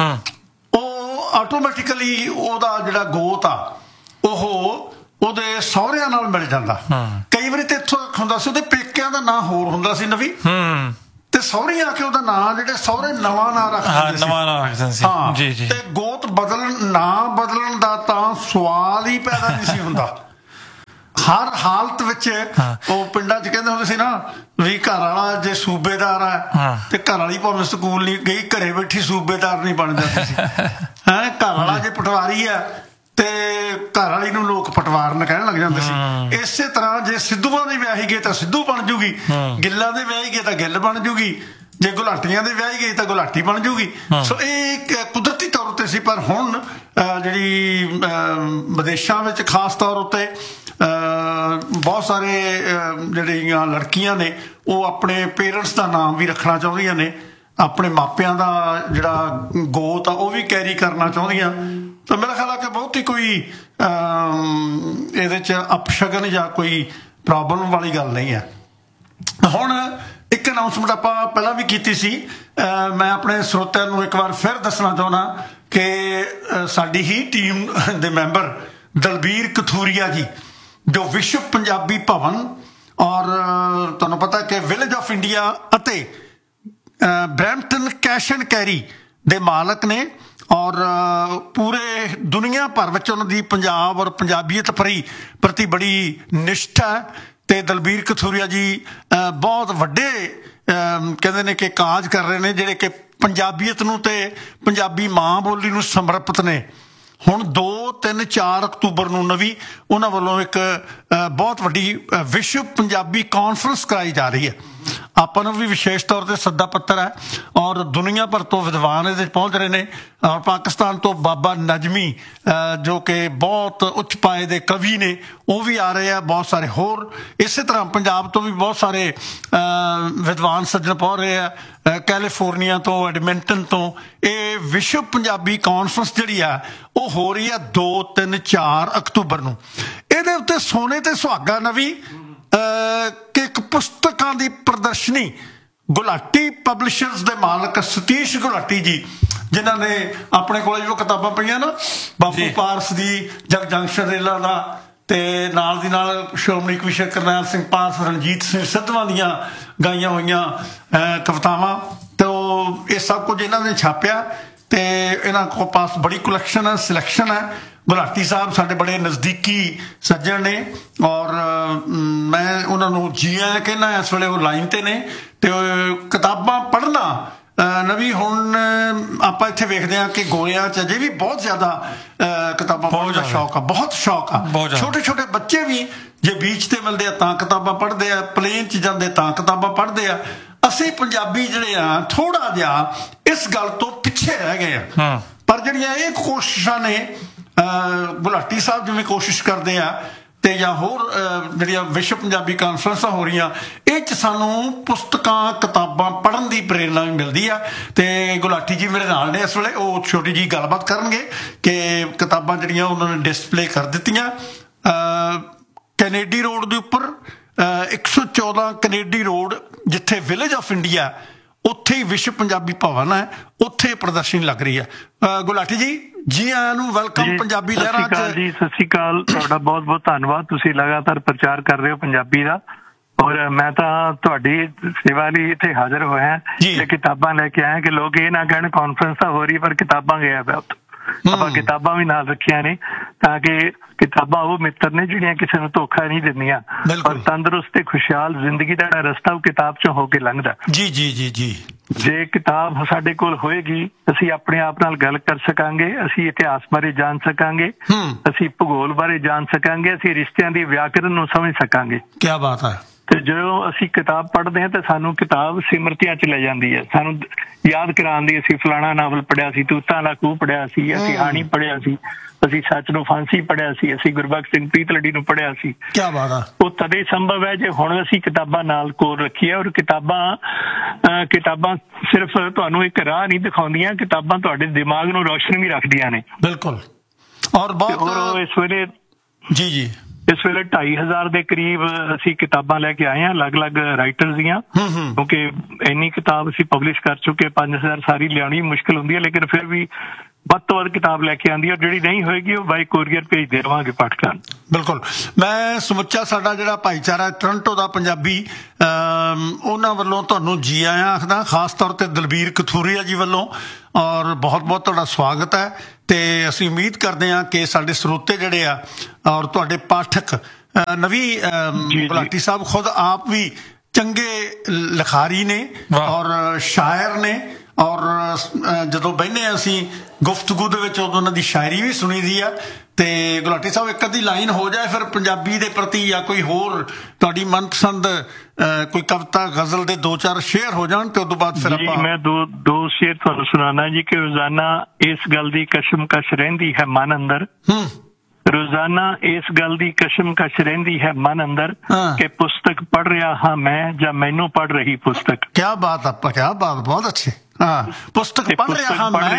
ਉਹ ਆਟੋਮੈਟਿਕਲੀ ਉਹਦਾ ਜਿਹੜਾ ਗੋਤ ਆ ਉਹ ਉਹਦੇ ਸਹੁਰਿਆਂ ਨਾਲ ਮਿਲ ਜਾਂਦਾ। ਕਈ ਵਾਰੀ ਤੇ ਇੱਥੋਂ ਤੱਕ ਹੁੰਦਾ ਸੀ ਉਹਦੇ ਪੇਕਿਆਂ ਦਾ ਨਾਂ ਹੋਰ ਹੁੰਦਾ ਸੀ ਨਵੀਂ, ਤੇ ਸਹੁਰੇ ਆ ਕੇ ਉਹਦਾ ਨਾਂ ਜਿਹੜੇ ਸਹੁਰੇ ਨਵਾਂ ਨਾਂ ਰੱਖ ਦਿੰਦੇ ਸੀ। ਨਵਾਂ ਨਾਂ ਰੱਖ ਦਿੰਦੇ ਸੀ। ਹਾਂ ਜੀ ਜੀ। ਤੇ ਗੋਤ ਬਦਲਣ, ਨਾਂ ਬਦਲਣ ਦਾ ਤਾਂ ਸਵਾਲ ਹੀ ਪੈਦਾ ਨਹੀਂ ਸੀ ਹੁੰਦਾ। ਹਰ ਹਾਲਤ ਵਿੱਚ ਉਹ ਪਿੰਡਾਂ 'ਚ ਕਹਿੰਦੇ ਹੁੰਦੇ ਸੀ ਨਾ ਵੀ ਘਰ ਵਾਲਾ ਜੇ ਸੂਬੇਦਾਰ ਆ ਤੇ ਘਰ ਵਾਲੀ ਭਾਵੇਂ ਸਕੂਲ ਨਹੀਂ ਗਈ, ਘਰੇ ਬੈਠੀ ਸੂਬੇਦਾਰ ਨਹੀਂ ਬਣ ਜਾਂਦੀ ਸੀ। ਹੈਂ, ਘਰ ਵਾਲਾ ਜੇ ਪਟਵਾਰੀ ਆ ਤੇ ਘਰ ਵਾਲੀ ਨੂੰ ਲੋਕ ਪਟਵਾਰਨ ਕਹਿਣ ਲੱਗ ਜਾਂਦੇ ਸੀ। ਇਸੇ ਤਰ੍ਹਾਂ ਜੇ ਸਿੱਧੂਆਂ ਦੇ ਵਿਆਹੀ ਗਏ ਤਾਂ ਸਿੱਧੂ ਬਣ ਜੂਗੀ, ਗਿੱਲਾਂ ਦੇ ਵਿਆਹੀ ਗਏ ਤਾਂ ਗਿੱਲ ਬਣ ਜੂਗੀ, ਜੇ ਗੁਲਾਟੀਆਂ ਦੇ ਵਿਆਹੀ ਗਈ ਤਾਂ ਗੁਲਾਟੀ ਬਣ ਜੂਗੀ। ਸੋ ਇਹ ਇੱਕ ਕੁਦਰਤੀ ਤੌਰ ਉੱਤੇ ਸੀ। ਪਰ ਹੁਣ ਜਿਹੜੀ ਵਿਦੇਸ਼ਾਂ ਵਿੱਚ ਖਾਸ ਤੌਰ ਉੱਤੇ ਬਹੁਤ ਸਾਰੇ ਜਿਹੜੀਆਂ ਲੜਕੀਆਂ ਨੇ ਉਹ ਆਪਣੇ ਪੇਰੈਂਟਸ ਦਾ ਨਾਮ ਵੀ ਰੱਖਣਾ ਚਾਹੁੰਦੀਆਂ ਨੇ, ਆਪਣੇ ਮਾਪਿਆਂ ਦਾ ਜਿਹੜਾ ਗੋਤ ਆ ਉਹ ਵੀ ਕੈਰੀ ਕਰਨਾ ਚਾਹੁੰਦੀਆਂ। ਤਾਂ ਮੇਰਾ ਖਿਆਲ ਆ ਕਿ ਬਹੁਤੀ ਕੋਈ ਇਹਦੇ 'ਚ ਅਪਸ਼ਗਨ ਜਾਂ ਕੋਈ ਪ੍ਰੋਬਲਮ ਵਾਲੀ ਗੱਲ ਨਹੀਂ ਹੈ। ਹੁਣ ਇੱਕ ਅਨਾਊਂਸਮੈਂਟ ਆਪਾਂ ਪਹਿਲਾਂ ਵੀ ਕੀਤੀ ਸੀ, ਮੈਂ ਆਪਣੇ ਸਰੋਤਿਆਂ ਨੂੰ ਇੱਕ ਵਾਰ ਫਿਰ ਦੱਸਣਾ ਚਾਹੁੰਦਾ ਕਿ ਸਾਡੀ ਹੀ ਟੀਮ ਦੇ ਮੈਂਬਰ ਦਲਬੀਰ ਕਥੂਰੀਆ ਜੀ, ਜੋ ਵਿਸ਼ਵ ਪੰਜਾਬੀ ਭਵਨ ਔਰ ਤੁਹਾਨੂੰ ਪਤਾ ਕਿ ਵਿਲੇਜ ਆਫ ਇੰਡੀਆ ਅਤੇ ਬਰੈਂਪਟਨ ਕੈਸ਼ ਐਂਡ ਕੈਰੀ ਦੇ ਮਾਲਕ ਨੇ, ਔਰ ਪੂਰੇ ਦੁਨੀਆ ਭਰ ਵਿੱਚ ਉਹਨਾਂ ਦੀ ਪੰਜਾਬ ਔਰ ਪੰਜਾਬੀਅਤ ਪਰੀ ਪ੍ਰਤੀ ਬੜੀ ਨਿਸ਼ਠਾ ਹੈ। ਤੇ ਦਲਬੀਰ ਕਥੂਰੀਆ ਜੀ ਬਹੁਤ ਵੱਡੇ ਕਹਿੰਦੇ ਨੇ ਕਿ ਕਾਜ ਕਰ ਰਹੇ ਨੇ ਜਿਹੜੇ ਕਿ ਪੰਜਾਬੀਅਤ ਨੂੰ ਤੇ ਪੰਜਾਬੀ ਮਾਂ ਬੋਲੀ ਨੂੰ ਸਮਰਪਿਤ ਨੇ। ਹੁਣ ਦੋ ਤਿੰਨ ਚਾਰ ਅਕਤੂਬਰ ਨੂੰ ਨਵੀਂ ਉਹਨਾਂ ਵੱਲੋਂ ਇੱਕ ਬਹੁਤ ਵੱਡੀ ਵਿਸ਼ਵ ਪੰਜਾਬੀ ਕਾਨਫਰੰਸ ਕਰਾਈ ਜਾ ਰਹੀ ਹੈ। ਆਪਾਂ ਨੂੰ ਵੀ ਵਿਸ਼ੇਸ਼ ਤੌਰ ਤੇ ਸੱਦਾ ਪੱਤਰ ਹੈ ਔਰ ਦੁਨੀਆ ਭਰ ਤੋਂ ਵਿਦਵਾਨ ਇਹਦੇ ਪਹੁੰਚ ਰਹੇ ਨੇ। ਔਰ ਪਾਕਿਸਤਾਨ ਤੋਂ ਬਾਬਾ ਨਜਮੀ ਜੋ ਕਿ ਬਹੁਤ ਉੱਚ ਪਾਏ ਦੇ ਕਵੀ ਨੇ ਉਹ ਵੀ ਆ ਰਹੇ ਆ, ਬਹੁਤ ਸਾਰੇ ਹੋਰ। ਇਸੇ ਤਰ੍ਹਾਂ ਪੰਜਾਬ ਤੋਂ ਵੀ ਬਹੁਤ ਸਾਰੇ ਵਿਦਵਾਨ ਸੱਜਣ ਪਹੁੰਚ ਰਹੇ ਆ, ਕੈਲੀਫੋਰਨੀਆ ਤੋਂ, ਐਡਮਿੰਟਨ ਤੋਂ। ਇਹ ਵਿਸ਼ਵ ਪੰਜਾਬੀ ਕਾਨਫਰੰਸ ਜਿਹੜੀ ਆ ਉਹ ਹੋ ਰਹੀ ਆ ਦੋ ਤਿੰਨ ਚਾਰ ਅਕਤੂਬਰ ਨੂੰ। ਇਹਦੇ ਉੱਤੇ ਸੋਨੇ ਤੇ ਸੁਹਾਗਾ ਨਵੀਂ ਕਿ ਇੱਕ ਪੁਸਤਕਾਂ ਦੀ ਪ੍ਰਦਰਸ਼ਨੀ ਗੁਲਾਟੀ ਪਬਲਿਸ਼ਰਸ ਦੇ ਮਾਲਕ ਸਤੀਸ਼ ਗੁਲਾਟੀ ਜੀ, ਜਿਨ੍ਹਾਂ ਨੇ ਆਪਣੇ ਕੋਲ ਜੋ ਕਿਤਾਬਾਂ ਪਈਆਂ ਨਾ ਬਾਪੂ ਪਾਰਸ ਦੀ, ਜਗਜੰਕਸ਼ਨ ਰੇਲਾਂ ਦਾ, ਤੇ ਨਾਲ ਦੀ ਨਾਲ ਸ਼੍ਰੋਮਣੀ ਕਮਿਸ਼ਨ ਕਰਨੈਲ ਸਿੰਘ ਪਾਰਸ, ਰਣਜੀਤ ਸਿੰਘ ਸਿੱਧਵਾਂ ਦੀਆਂ ਗਾਈਆਂ ਹੋਈਆਂ ਕਵਿਤਾਵਾਂ, ਤੇ ਉਹ ਇਹ ਸਭ ਕੁਝ ਇਹਨਾਂ ਨੇ ਛਾਪਿਆ। ਤੇ ਇਹਨਾਂ ਕੋਲ ਪਾਸ ਬੜੀ ਕਲੈਕਸ਼ਨ ਹੈ, ਸਿਲੈਕਸ਼ਨ ਹੈ। ਗੁਲਾਟੀ ਸਾਹਿਬ ਸਾਡੇ ਬੜੇ ਨਜ਼ਦੀਕੀ ਸੱਜਣ ਨੇ ਔਰ ਮੈਂ ਉਹਨਾਂ ਨੂੰ ਜੀ ਆਇਆਂ ਕਹਿੰਦਾ। ਇਸ ਵੇਲੇ ਉਹ ਲਾਈਨ ਤੇ ਨੇ ਤੇ ਕਿਤਾਬਾਂ ਪੜ੍ਹਨਾ ਨਵੀਂ ਹੁਣ ਆਪਾਂ ਇੱਥੇ ਵੇਖਦੇ ਹਾਂ ਕਿ ਗੋਰਿਆਂ 'ਚ ਅਜੇ ਵੀ ਬਹੁਤ ਜ਼ਿਆਦਾ ਕਿਤਾਬਾਂ ਪੜ੍ਹਨ ਦਾ ਸ਼ੌਕ ਆ, ਬਹੁਤ ਸ਼ੌਕ ਆ। ਛੋਟੇ ਛੋਟੇ ਬੱਚੇ ਵੀ ਜੇ ਬੀਚ ਤੇ ਮਿਲਦੇ ਆ ਤਾਂ ਕਿਤਾਬਾਂ ਪੜ੍ਹਦੇ ਆ, ਪਲੇਨ 'ਚ ਜਾਂਦੇ ਤਾਂ ਕਿਤਾਬਾਂ ਪੜ੍ਹਦੇ ਆ। ਅਸੀਂ ਪੰਜਾਬੀ ਜਿਹੜੇ ਆ ਥੋੜਾ ਜਿਹਾ ਇਸ ਗੱਲ ਤੋਂ ਪਿੱਛੇ ਰਹਿ ਗਏ ਆ। ਪਰ ਜਿਹੜੀਆਂ ਇਹ ਕੋਸ਼ਿਸ਼ਾਂ ਨੇ, ਗੁਲਾਟੀ ਸਾਹਿਬ ਜਿਵੇਂ ਕੋਸ਼ਿਸ਼ ਕਰਦੇ ਆ ਤੇ ਜਾਂ ਹੋਰ ਜਿਹੜੀਆਂ ਵਿਸ਼ਵ ਪੰਜਾਬੀ ਕਾਨਫਰੰਸਾਂ ਹੋ ਰਹੀਆਂ, ਇਹ 'ਚ ਸਾਨੂੰ ਪੁਸਤਕਾਂ ਕਿਤਾਬਾਂ ਪੜ੍ਹਨ ਦੀ ਪ੍ਰੇਰਨਾ ਵੀ ਮਿਲਦੀ ਆ। ਤੇ ਗੁਲਾਟੀ ਜੀ ਮੇਰੇ ਨਾਲ ਨੇ ਇਸ ਵੇਲੇ, ਉਹ ਛੋਟੀ ਜਿਹੀ ਗੱਲਬਾਤ ਕਰਨਗੇ ਕਿ ਕਿਤਾਬਾਂ ਜਿਹੜੀਆਂ ਉਹਨਾਂ ਨੇ ਡਿਸਪਲੇ ਕਰ ਦਿੱਤੀਆਂ। ਕੈਨੇਡੀ ਰੋਡ ਦੇ ਉੱਪਰ ਇੱਕ ਸੌ ਚੌਦਾਂ ਕੈਨੇਡੀ ਰੋਡ, ਜਿੱਥੇ ਵਿਲੇਜ ਆਫ ਇੰਡੀਆ, ਉੱਥੇ ਹੀ ਵਿਸ਼ਵ ਪੰਜਾਬੀ ਭਵਨ ਹੈ, ਉੱਥੇ ਪ੍ਰਦਰਸ਼ਨੀ ਲੱਗ ਰਹੀ ਹੈ। ਗੁਲਾਟੀ ਜੀ ਜੀ ਆਇਆਂ ਨੂੰ, ਵੈਲਕਮ ਪੰਜਾਬੀ ਲਹਿਰਾਂ ਚ। ਜੀ ਸਤਿ ਸ਼੍ਰੀ ਅਕਾਲ, ਤੁਹਾਡਾ ਬਹੁਤ ਬਹੁਤ ਧੰਨਵਾਦ। ਤੁਸੀਂ ਲਗਾਤਾਰ ਪ੍ਰਚਾਰ ਕਰ ਰਹੇ ਹੋ ਪੰਜਾਬੀ ਦਾ, ਔਰ ਮੈਂ ਤਾਂ ਤੁਹਾਡੀ ਸੇਵਾ ਲਈ ਇੱਥੇ ਹਾਜ਼ਰ ਹੋਇਆ ਤੇ ਕਿਤਾਬਾਂ ਲੈ ਕੇ ਆਇਆ ਕਿ ਲੋਕ ਇਹ ਨਾ ਕਹਿਣ ਕਾਨਫਰੰਸ ਤਾਂ ਹੋ ਰਹੀ ਪਰ ਕਿਤਾਬਾਂ ਗਿਆ ਪਿਆ। ਆਪਾਂ ਕਿਤਾਬਾਂ ਵੀ ਨਾਲ ਰੱਖੀਆਂ ਨੇ ਤਾਂ ਕਿ ਕਿਤਾਬਾਂ ਉਹ ਮਿੱਤਰ ਨੇ ਜਿਹੜੀਆਂ ਕਿਸੇ ਨੂੰ ਧੋਖਾ ਨਹੀਂ ਦਿੰਦੀਆਂ, ਔਰ ਤੰਦਰੁਸਤ ਤੇ ਖੁਸ਼ਹਾਲ ਜ਼ਿੰਦਗੀ ਦਾ ਰਸਤਾ ਉਹ ਕਿਤਾਬ ਚੋਂ ਹੋ ਕੇ ਲੰਘਦਾ। ਜੀ ਜੀ ਜੀ ਜੀ ਜੇ ਕਿਤਾਬ ਸਾਡੇ ਕੋਲ ਹੋਏਗੀ, ਅਸੀਂ ਆਪਣੇ ਆਪ ਨਾਲ ਗੱਲ ਕਰ ਸਕਾਂਗੇ, ਅਸੀਂ ਇਤਿਹਾਸ ਬਾਰੇ ਜਾਣ ਸਕਾਂਗੇ, ਅਸੀਂ ਭੂਗੋਲ ਬਾਰੇ ਜਾਣ ਸਕਾਂਗੇ, ਅਸੀਂ ਰਿਸ਼ਤਿਆਂ ਦੀ ਵਿਆਕਰਨ ਨੂੰ ਸਮਝ ਸਕਾਂਗੇ। ਕੀ ਬਾਤ ਹੈ। ਤੇ ਜਦੋਂ ਅਸੀਂ ਕਿਤਾਬ ਪੜ੍ਹਦੇ ਹਾਂ ਤਾਂ ਸਾਨੂੰ ਕਿਤਾਬ ਸਿਮਰਤੀਆਂ ਚ ਲੈ ਜਾਂਦੀ ਹੈ, ਸਾਨੂੰ ਯਾਦ ਕਰਾਉਂਦੀ। ਅਸੀਂ ਫਲਾਣਾ ਨਾਵਲ ਪੜ੍ਹਿਆ ਸੀ, ਤੂਤਾਂ ਦਾ ਖੂਹ ਪੜ੍ਹਿਆ ਸੀ, ਅਸੀਂ ਹਾਣੀ ਪੜ੍ਹਿਆ ਸੀ, ਅਸੀਂ ਸੱਚ ਨੂੰ ਫਾਂਸੀ ਪੜ੍ਹਿਆ ਸੀ, ਅਸੀਂ ਗੁਰਬਖਸ਼ ਸਿੰਘ ਪ੍ਰੀਤਲੜੀ ਨੂੰ ਪੜ੍ਹਿਆ ਸੀ। ਕੀ ਬਾਤ ਹੈ। ਉਹ ਤਦੇ ਸੰਭਵ ਹੈ ਜੇ ਹੁਣ ਅਸੀਂ ਕਿਤਾਬਾਂ ਨਾਲ ਕੋਲ ਰੱਖੀਏ। ਔਰ ਕਿਤਾਬਾਂ ਕਿਤਾਬਾਂ ਸਿਰਫ ਤੁਹਾਨੂੰ ਇੱਕ ਰਾਹ ਨਹੀਂ ਦਿਖਾਉਂਦੀਆਂ, ਕਿਤਾਬਾਂ ਤੁਹਾਡੇ ਦਿਮਾਗ ਨੂੰ ਰੌਸ਼ਨ ਵੀ ਰੱਖਦੀਆਂ ਨੇ। ਬਿਲਕੁਲ। ਔਰ ਬਹੁਤ ਇਸ ਵੇਲੇ ਜੀ ਜੀ ਇਸ ਵੇਲੇ ਢਾਈ ਹਜ਼ਾਰ ਦੇ ਕਰੀਬ ਅਸੀਂ ਕਿਤਾਬਾਂ ਲੈ ਕੇ ਆਏ ਹਾਂ, ਅਲੱਗ-ਅਲੱਗ ਰਾਈਟਰਸ ਦੀਆਂ, ਕਿਉਂਕਿ ਇੰਨੀ ਕਿਤਾਬ ਅਸੀਂ ਪਬਲਿਸ਼ ਕਰ ਚੁੱਕੇ। ਪੰਜ ਹਜ਼ਾਰ ਸਾਰੀ ਲਿਆਉਣੀ ਮੁਸ਼ਕਿਲ ਹੁੰਦੀ ਹੈ, ਲੇਕਿਨ ਫਿਰ ਵੀ ਵੱਧ ਤੋਂ ਵੱਧ ਕਿਤਾਬ ਲੈ ਕੇ ਆਉਂਦੀ ਹੈ। ਜਿਹੜੀ ਨਹੀਂ ਹੋਏਗੀ ਉਹ ਬਾਈ ਕੋਰੀਅਰ ਭੇਜਦੇ ਰਵਾਂਗੇ ਪਾਠਕਾਂ। ਬਿਲਕੁਲ। ਮੈਂ ਸਮੁੱਚਾ ਸਾਡਾ ਜਿਹੜਾ ਭਾਈਚਾਰਾ ਟੋਰਾਂਟੋ ਦਾ ਪੰਜਾਬੀ, ਉਹਨਾਂ ਵੱਲੋਂ ਤੁਹਾਨੂੰ ਜੀ ਆਇਆਂ ਆਖਦਾ, ਖਾਸ ਤੌਰ ਤੇ ਦਲਬੀਰ ਕਥੂਰੀਆ ਜੀ ਵੱਲੋਂ, ਔਰ ਬਹੁਤ ਬਹੁਤ ਤੁਹਾਡਾ ਸਵਾਗਤ ਹੈ। ਤੇ ਅਸੀਂ ਉਮੀਦ ਕਰਦੇ ਹਾਂ ਕਿ ਸਾਡੇ ਸਰੋਤੇ ਜਿਹੜੇ ਆ ਔਰ ਤੁਹਾਡੇ ਪਾਠਕ, ਨਵੀਂ ਗੁਲਾਟੀ ਸਾਹਿਬ ਖੁਦ ਆਪ ਵੀ ਚੰਗੇ ਲਿਖਾਰੀ ਨੇ ਔਰ ਸ਼ਾਇਰ ਨੇ, ਔਰ ਜਦੋਂ ਬਹਿੰਦੇ ਹਾਂ ਅਸੀਂ ਗੁਫ਼ਤਗੂ ਦੇ ਵਿੱਚ ਉਦੋਂ ਉਹਨਾਂ ਦੀ ਸ਼ਾਇਰੀ ਵੀ ਸੁਣੀ ਦੀ ਆ। ਤੇ ਗੁਲਾਟੀ ਸਾਹਿਬ ਇੱਕ ਅੱਧੀ ਲਾਈਨ ਹੋ ਜਾਏ ਫਿਰ ਪੰਜਾਬੀ ਦੇ ਪ੍ਰਤੀ, ਜਾਂ ਕੋਈ ਹੋਰ ਤੁਹਾਡੀ ਮਨਪਸੰਦ ਕੋਈ ਕਵਿਤਾ ਗਜ਼ਲ ਦੇ ਦੋ ਚਾਰ ਸ਼ੇਅਰ ਹੋ ਜਾਣ, ਤੇ ਉਦੋਂ ਬਾਅਦ ਫਿਰ ਆਪਾਂ। ਮੈਂ ਦੋ ਦੋ ਸ਼ੇਅਰ ਤੁਹਾਨੂੰ ਸੁਣਾਉਣਾ ਜੀ ਕਿ ਰੋਜ਼ਾਨਾ ਇਸ ਗੱਲ ਦੀ ਕਸ਼ਮਕਸ਼ ਰਹਿੰਦੀ ਹੈ ਮਨ ਅੰਦਰ, ਰੋਜ਼ਾਨਾ ਇਸ ਗੱਲ ਦੀ ਕਸ਼ਮਕਸ਼ ਰਹਿੰਦੀ ਹੈ ਮਨ ਅੰਦਰ ਕਿ ਪੁਸਤਕ ਪੜ੍ਹ ਰਿਹਾ ਹਾਂ ਮੈਂ ਜਾਂ ਮੈਨੂੰ ਪੜ੍ਹ ਰਹੀ ਪੁਸਤਕ। ਕਿਆ ਬਾਤ ਆਪਾਂ, ਕਿਆ ਬਾਤ, ਬਹੁਤ ਅੱਛੇ। ਹਾਂ, ਪੁਸਤਕ ਪੜ੍ਹ ਰਿਹਾ ਹਾਂ ਮੈਂ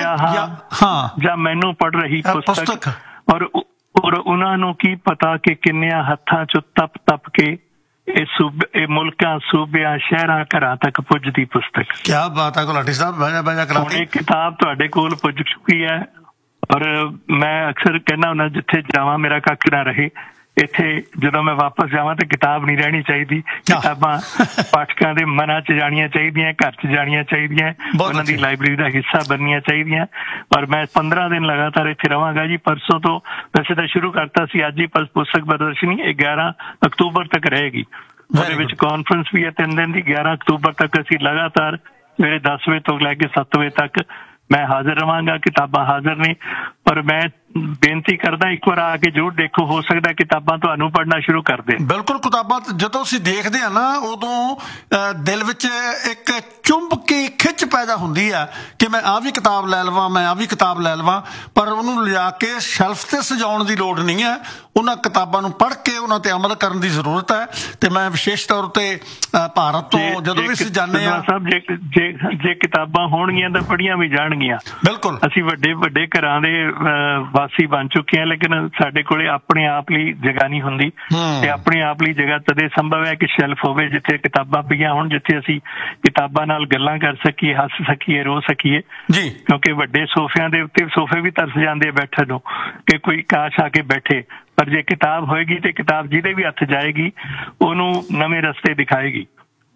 ਹਾਂ ਜਾਂ ਮੈਨੂੰ ਪੜ੍ਹ ਰਹੀ ਪੁਸਤਕ। ਔਰ ਔਰ ਉਹਨਾਂ ਨੂੰ ਕੀ ਪਤਾ ਕਿ ਕਿੰਨਿਆਂ ਹੱਥਾਂ ਚੋਂ ਤਪ ਤਪ ਕੇ ਇਹ ਸੂਬੇ, ਇਹ ਮੁਲਕਾਂ, ਸੂਬਿਆਂ, ਸ਼ਹਿਰਾਂ, ਘਰਾਂ ਤੱਕ ਪੁੱਜਦੀ ਪੁਸਤਕ। ਕਿਆ ਬਾਤ ਹੈ ਗੁਲਾਟੀ ਸਾਹਿਬ, ਬਾਜਾ ਬਾਜਾ ਕਰਾ। ਇਹ ਕਿਤਾਬ ਤੁਹਾਡੇ ਕੋਲ ਪੁੱਜ ਚੁੱਕੀ ਹੈ, ਔਰ ਮੈਂ ਅਕਸਰ ਕਹਿੰਦਾ ਹੁੰਦਾ ਜਿੱਥੇ ਜਾਵਾਂ ਮੇਰਾ ਕੱਖ ਨਾ ਰਹੇ। ਇੱਥੇ ਜਦੋਂ ਮੈਂ ਵਾਪਸ ਜਾਵਾਂ ਤੇ ਕਿਤਾਬ ਨਹੀਂ ਰਹਿਣੀ ਚਾਹੀਦੀ। ਕਿਤਾਬਾਂ ਪਾਠਕਾਂ ਦੇ ਮਨਾਂ ਚ ਜਾਣੀਆਂ ਚਾਹੀਦੀਆਂ, ਘਰ ਚ ਜਾਣੀਆਂ ਚਾਹੀਦੀਆਂ, ਉਹਨਾਂ ਦੀ ਲਾਇਬ੍ਰੇਰੀ ਦਾ ਹਿੱਸਾ ਬਣਨੀਆਂ ਚਾਹੀਦੀਆਂ। ਔਰ ਮੈਂ ਪੰਦਰਾਂ ਦਿਨ ਲਗਾਤਾਰ ਇੱਥੇ ਰਵਾਂਗਾ ਜੀ। ਪਰਸੋਂ ਤੋਂ ਵੈਸੇ ਤਾਂ ਸ਼ੁਰੂ ਕਰਤਾ ਸੀ, ਅੱਜ ਹੀ ਪੁਸਤਕ ਪ੍ਰਦਰਸ਼ਨੀ ਇਹ ਗਿਆਰਾਂ ਅਕਤੂਬਰ ਤੱਕ ਰਹੇਗੀ। ਉਹਦੇ ਵਿੱਚ ਕਾਨਫਰੰਸ ਵੀ ਹੈ ਤਿੰਨ ਦਿਨ ਦੀ। ਗਿਆਰਾਂ ਅਕਤੂਬਰ ਤੱਕ ਅਸੀਂ ਲਗਾਤਾਰ ਸਵੇਰੇ ਦਸ ਵਜੇ ਤੋਂ ਲੈ ਕੇ ਸੱਤ ਵਜੇ ਤੱਕ ਮੈਂ ਹਾਜ਼ਰ ਰਵਾਂਗਾ। ਕਿਤਾਬਾਂ ਹਾਜ਼ਰ ਨੇ, ਪਰ ਮੈਂ ਬੇਨਤੀ ਕਰਦਾ ਇੱਕ ਵਾਰ ਆ ਕੇ ਜ਼ਰੂਰ ਦੇਖੋ, ਹੋ ਸਕਦਾ ਕਿਤਾਬਾਂ ਤੁਹਾਨੂੰ ਪੜ੍ਹਨਾ ਸ਼ੁਰੂ ਕਰ ਦੇਣ। ਬਿਲਕੁਲ। ਕਿਤਾਬਾਂ ਜਦੋਂ ਅਸੀਂ ਦੇਖਦੇ ਹਾਂ ਨਾ, ਉਦੋਂ ਦਿਲ ਵਿੱਚ ਇੱਕ ਚੁੰਬਕੀ ਖਿੱਚ ਪੈਦਾ ਹੁੰਦੀ ਆ ਕਿ ਮੈਂ ਆਹ ਵੀ ਕਿਤਾਬ ਲੈ ਲਵਾਂ, ਮੈਂ ਆਹ ਵੀ ਕਿਤਾਬ ਲੈ ਲਵਾਂ। ਪਰ ਉਹਨੂੰ ਲਿਜਾ ਕੇ ਸ਼ੈਲਫ ਤੇ ਸਜਾਉਣ ਦੀ ਲੋੜ ਨਹੀਂ ਹੈ। ਉਹਨਾਂ ਕਿਤਾਬਾਂ ਨੂੰ ਪੜ੍ਹ ਕੇ ਉਹਨਾਂ ਤੇ ਅਮਲ ਕਰਨ ਦੀ ਜ਼ਰੂਰਤ ਹੈ। ਤੇ ਮੈਂ ਵਿਸ਼ੇਸ਼ ਤੌਰ ਤੇ ਭਾਰਤ ਤੋਂ ਜਦੋਂ ਵੀ ਅਸੀਂ ਜਾਂਦੇ ਹਾਂ, ਜੇ ਜੇ ਕਿਤਾਬਾਂ ਹੋਣਗੀਆਂ ਤਾਂ ਪੜ੍ਹੀਆਂ ਵੀ ਜਾਣਗੀਆਂ। ਬਿਲਕੁਲ। ਅਸੀਂ ਵੱਡੇ ਵੱਡੇ ਘਰਾਂ ਦੇ ਵਾਸੀ ਬਣ ਚੁੱਕੇ ਹਾਂ, ਲੇਕਿਨ ਸਾਡੇ ਕੋਲੇ ਆਪਣੇ ਆਪ ਲਈ ਜਗ੍ਹਾ ਨਹੀਂ ਹੁੰਦੀ। ਤੇ ਆਪਣੇ ਆਪ ਲਈ ਜਗ੍ਹਾ ਤਦੇ ਸੰਭਵ ਹੈ ਕਿ ਸ਼ੈਲਫ ਹੋਵੇ ਜਿੱਥੇ ਕਿਤਾਬਾਂ ਪਈਆਂ ਹੋਣ, ਜਿੱਥੇ ਅਸੀਂ ਕਿਤਾਬਾਂ ਨਾਲ ਗੱਲਾਂ ਕਰ ਸਕੀਏ, ਹੱਸ ਸਕੀਏ, ਰੋ ਸਕੀਏ ਜੀ। ਕਿਉਂਕਿ ਵੱਡੇ ਸੋਫਿਆਂ ਦੇ ਉੱਤੇ ਸੋਫੇ ਵੀ ਤਰਸ ਜਾਂਦੇ ਬੈਠਣ ਨੂੰ ਕਿ ਕੋਈ ਕਾਸ਼ ਆ ਕੇ ਬੈਠੇ। ਪਰ ਜੇ ਕਿਤਾਬ ਹੋਏਗੀ ਤੇ ਕਿਤਾਬ ਜਿਹਦੇ ਵੀ ਹੱਥ ਜਾਏਗੀ ਉਹਨੂੰ ਨਵੇਂ ਰਸਤੇ ਦਿਖਾਏਗੀ।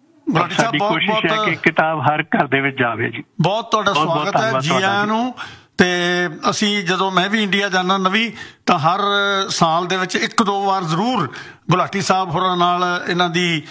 ਸਾਡੀ ਕੋਸ਼ਿਸ਼ ਹੈ ਕਿ ਕਿਤਾਬ ਹਰ ਘਰ ਦੇ ਵਿੱਚ ਜਾਵੇ ਜੀ। ਬਹੁਤ ਤੁਹਾਡਾ ਸਵਾਗਤ ਹੈ ਜੀ ਆਇਆਂ ਨੂੰ। ਤੇ ਅਸੀਂ ਜਦੋਂ ਮੈਂ ਵੀ ਇੰਡੀਆ ਜਾਂਦਾ ਨਵੀਂ, ਤਾਂ ਹਰ ਸਾਲ ਦੇ ਵਿੱਚ ਇੱਕ ਦੋ ਵਾਰ ਜ਼ਰੂਰ ਗੁਲਾਟੀ ਸਾਹਿਬ ਹੋਰਾਂ ਨਾਲ, ਇਹਨਾਂ ਦੀ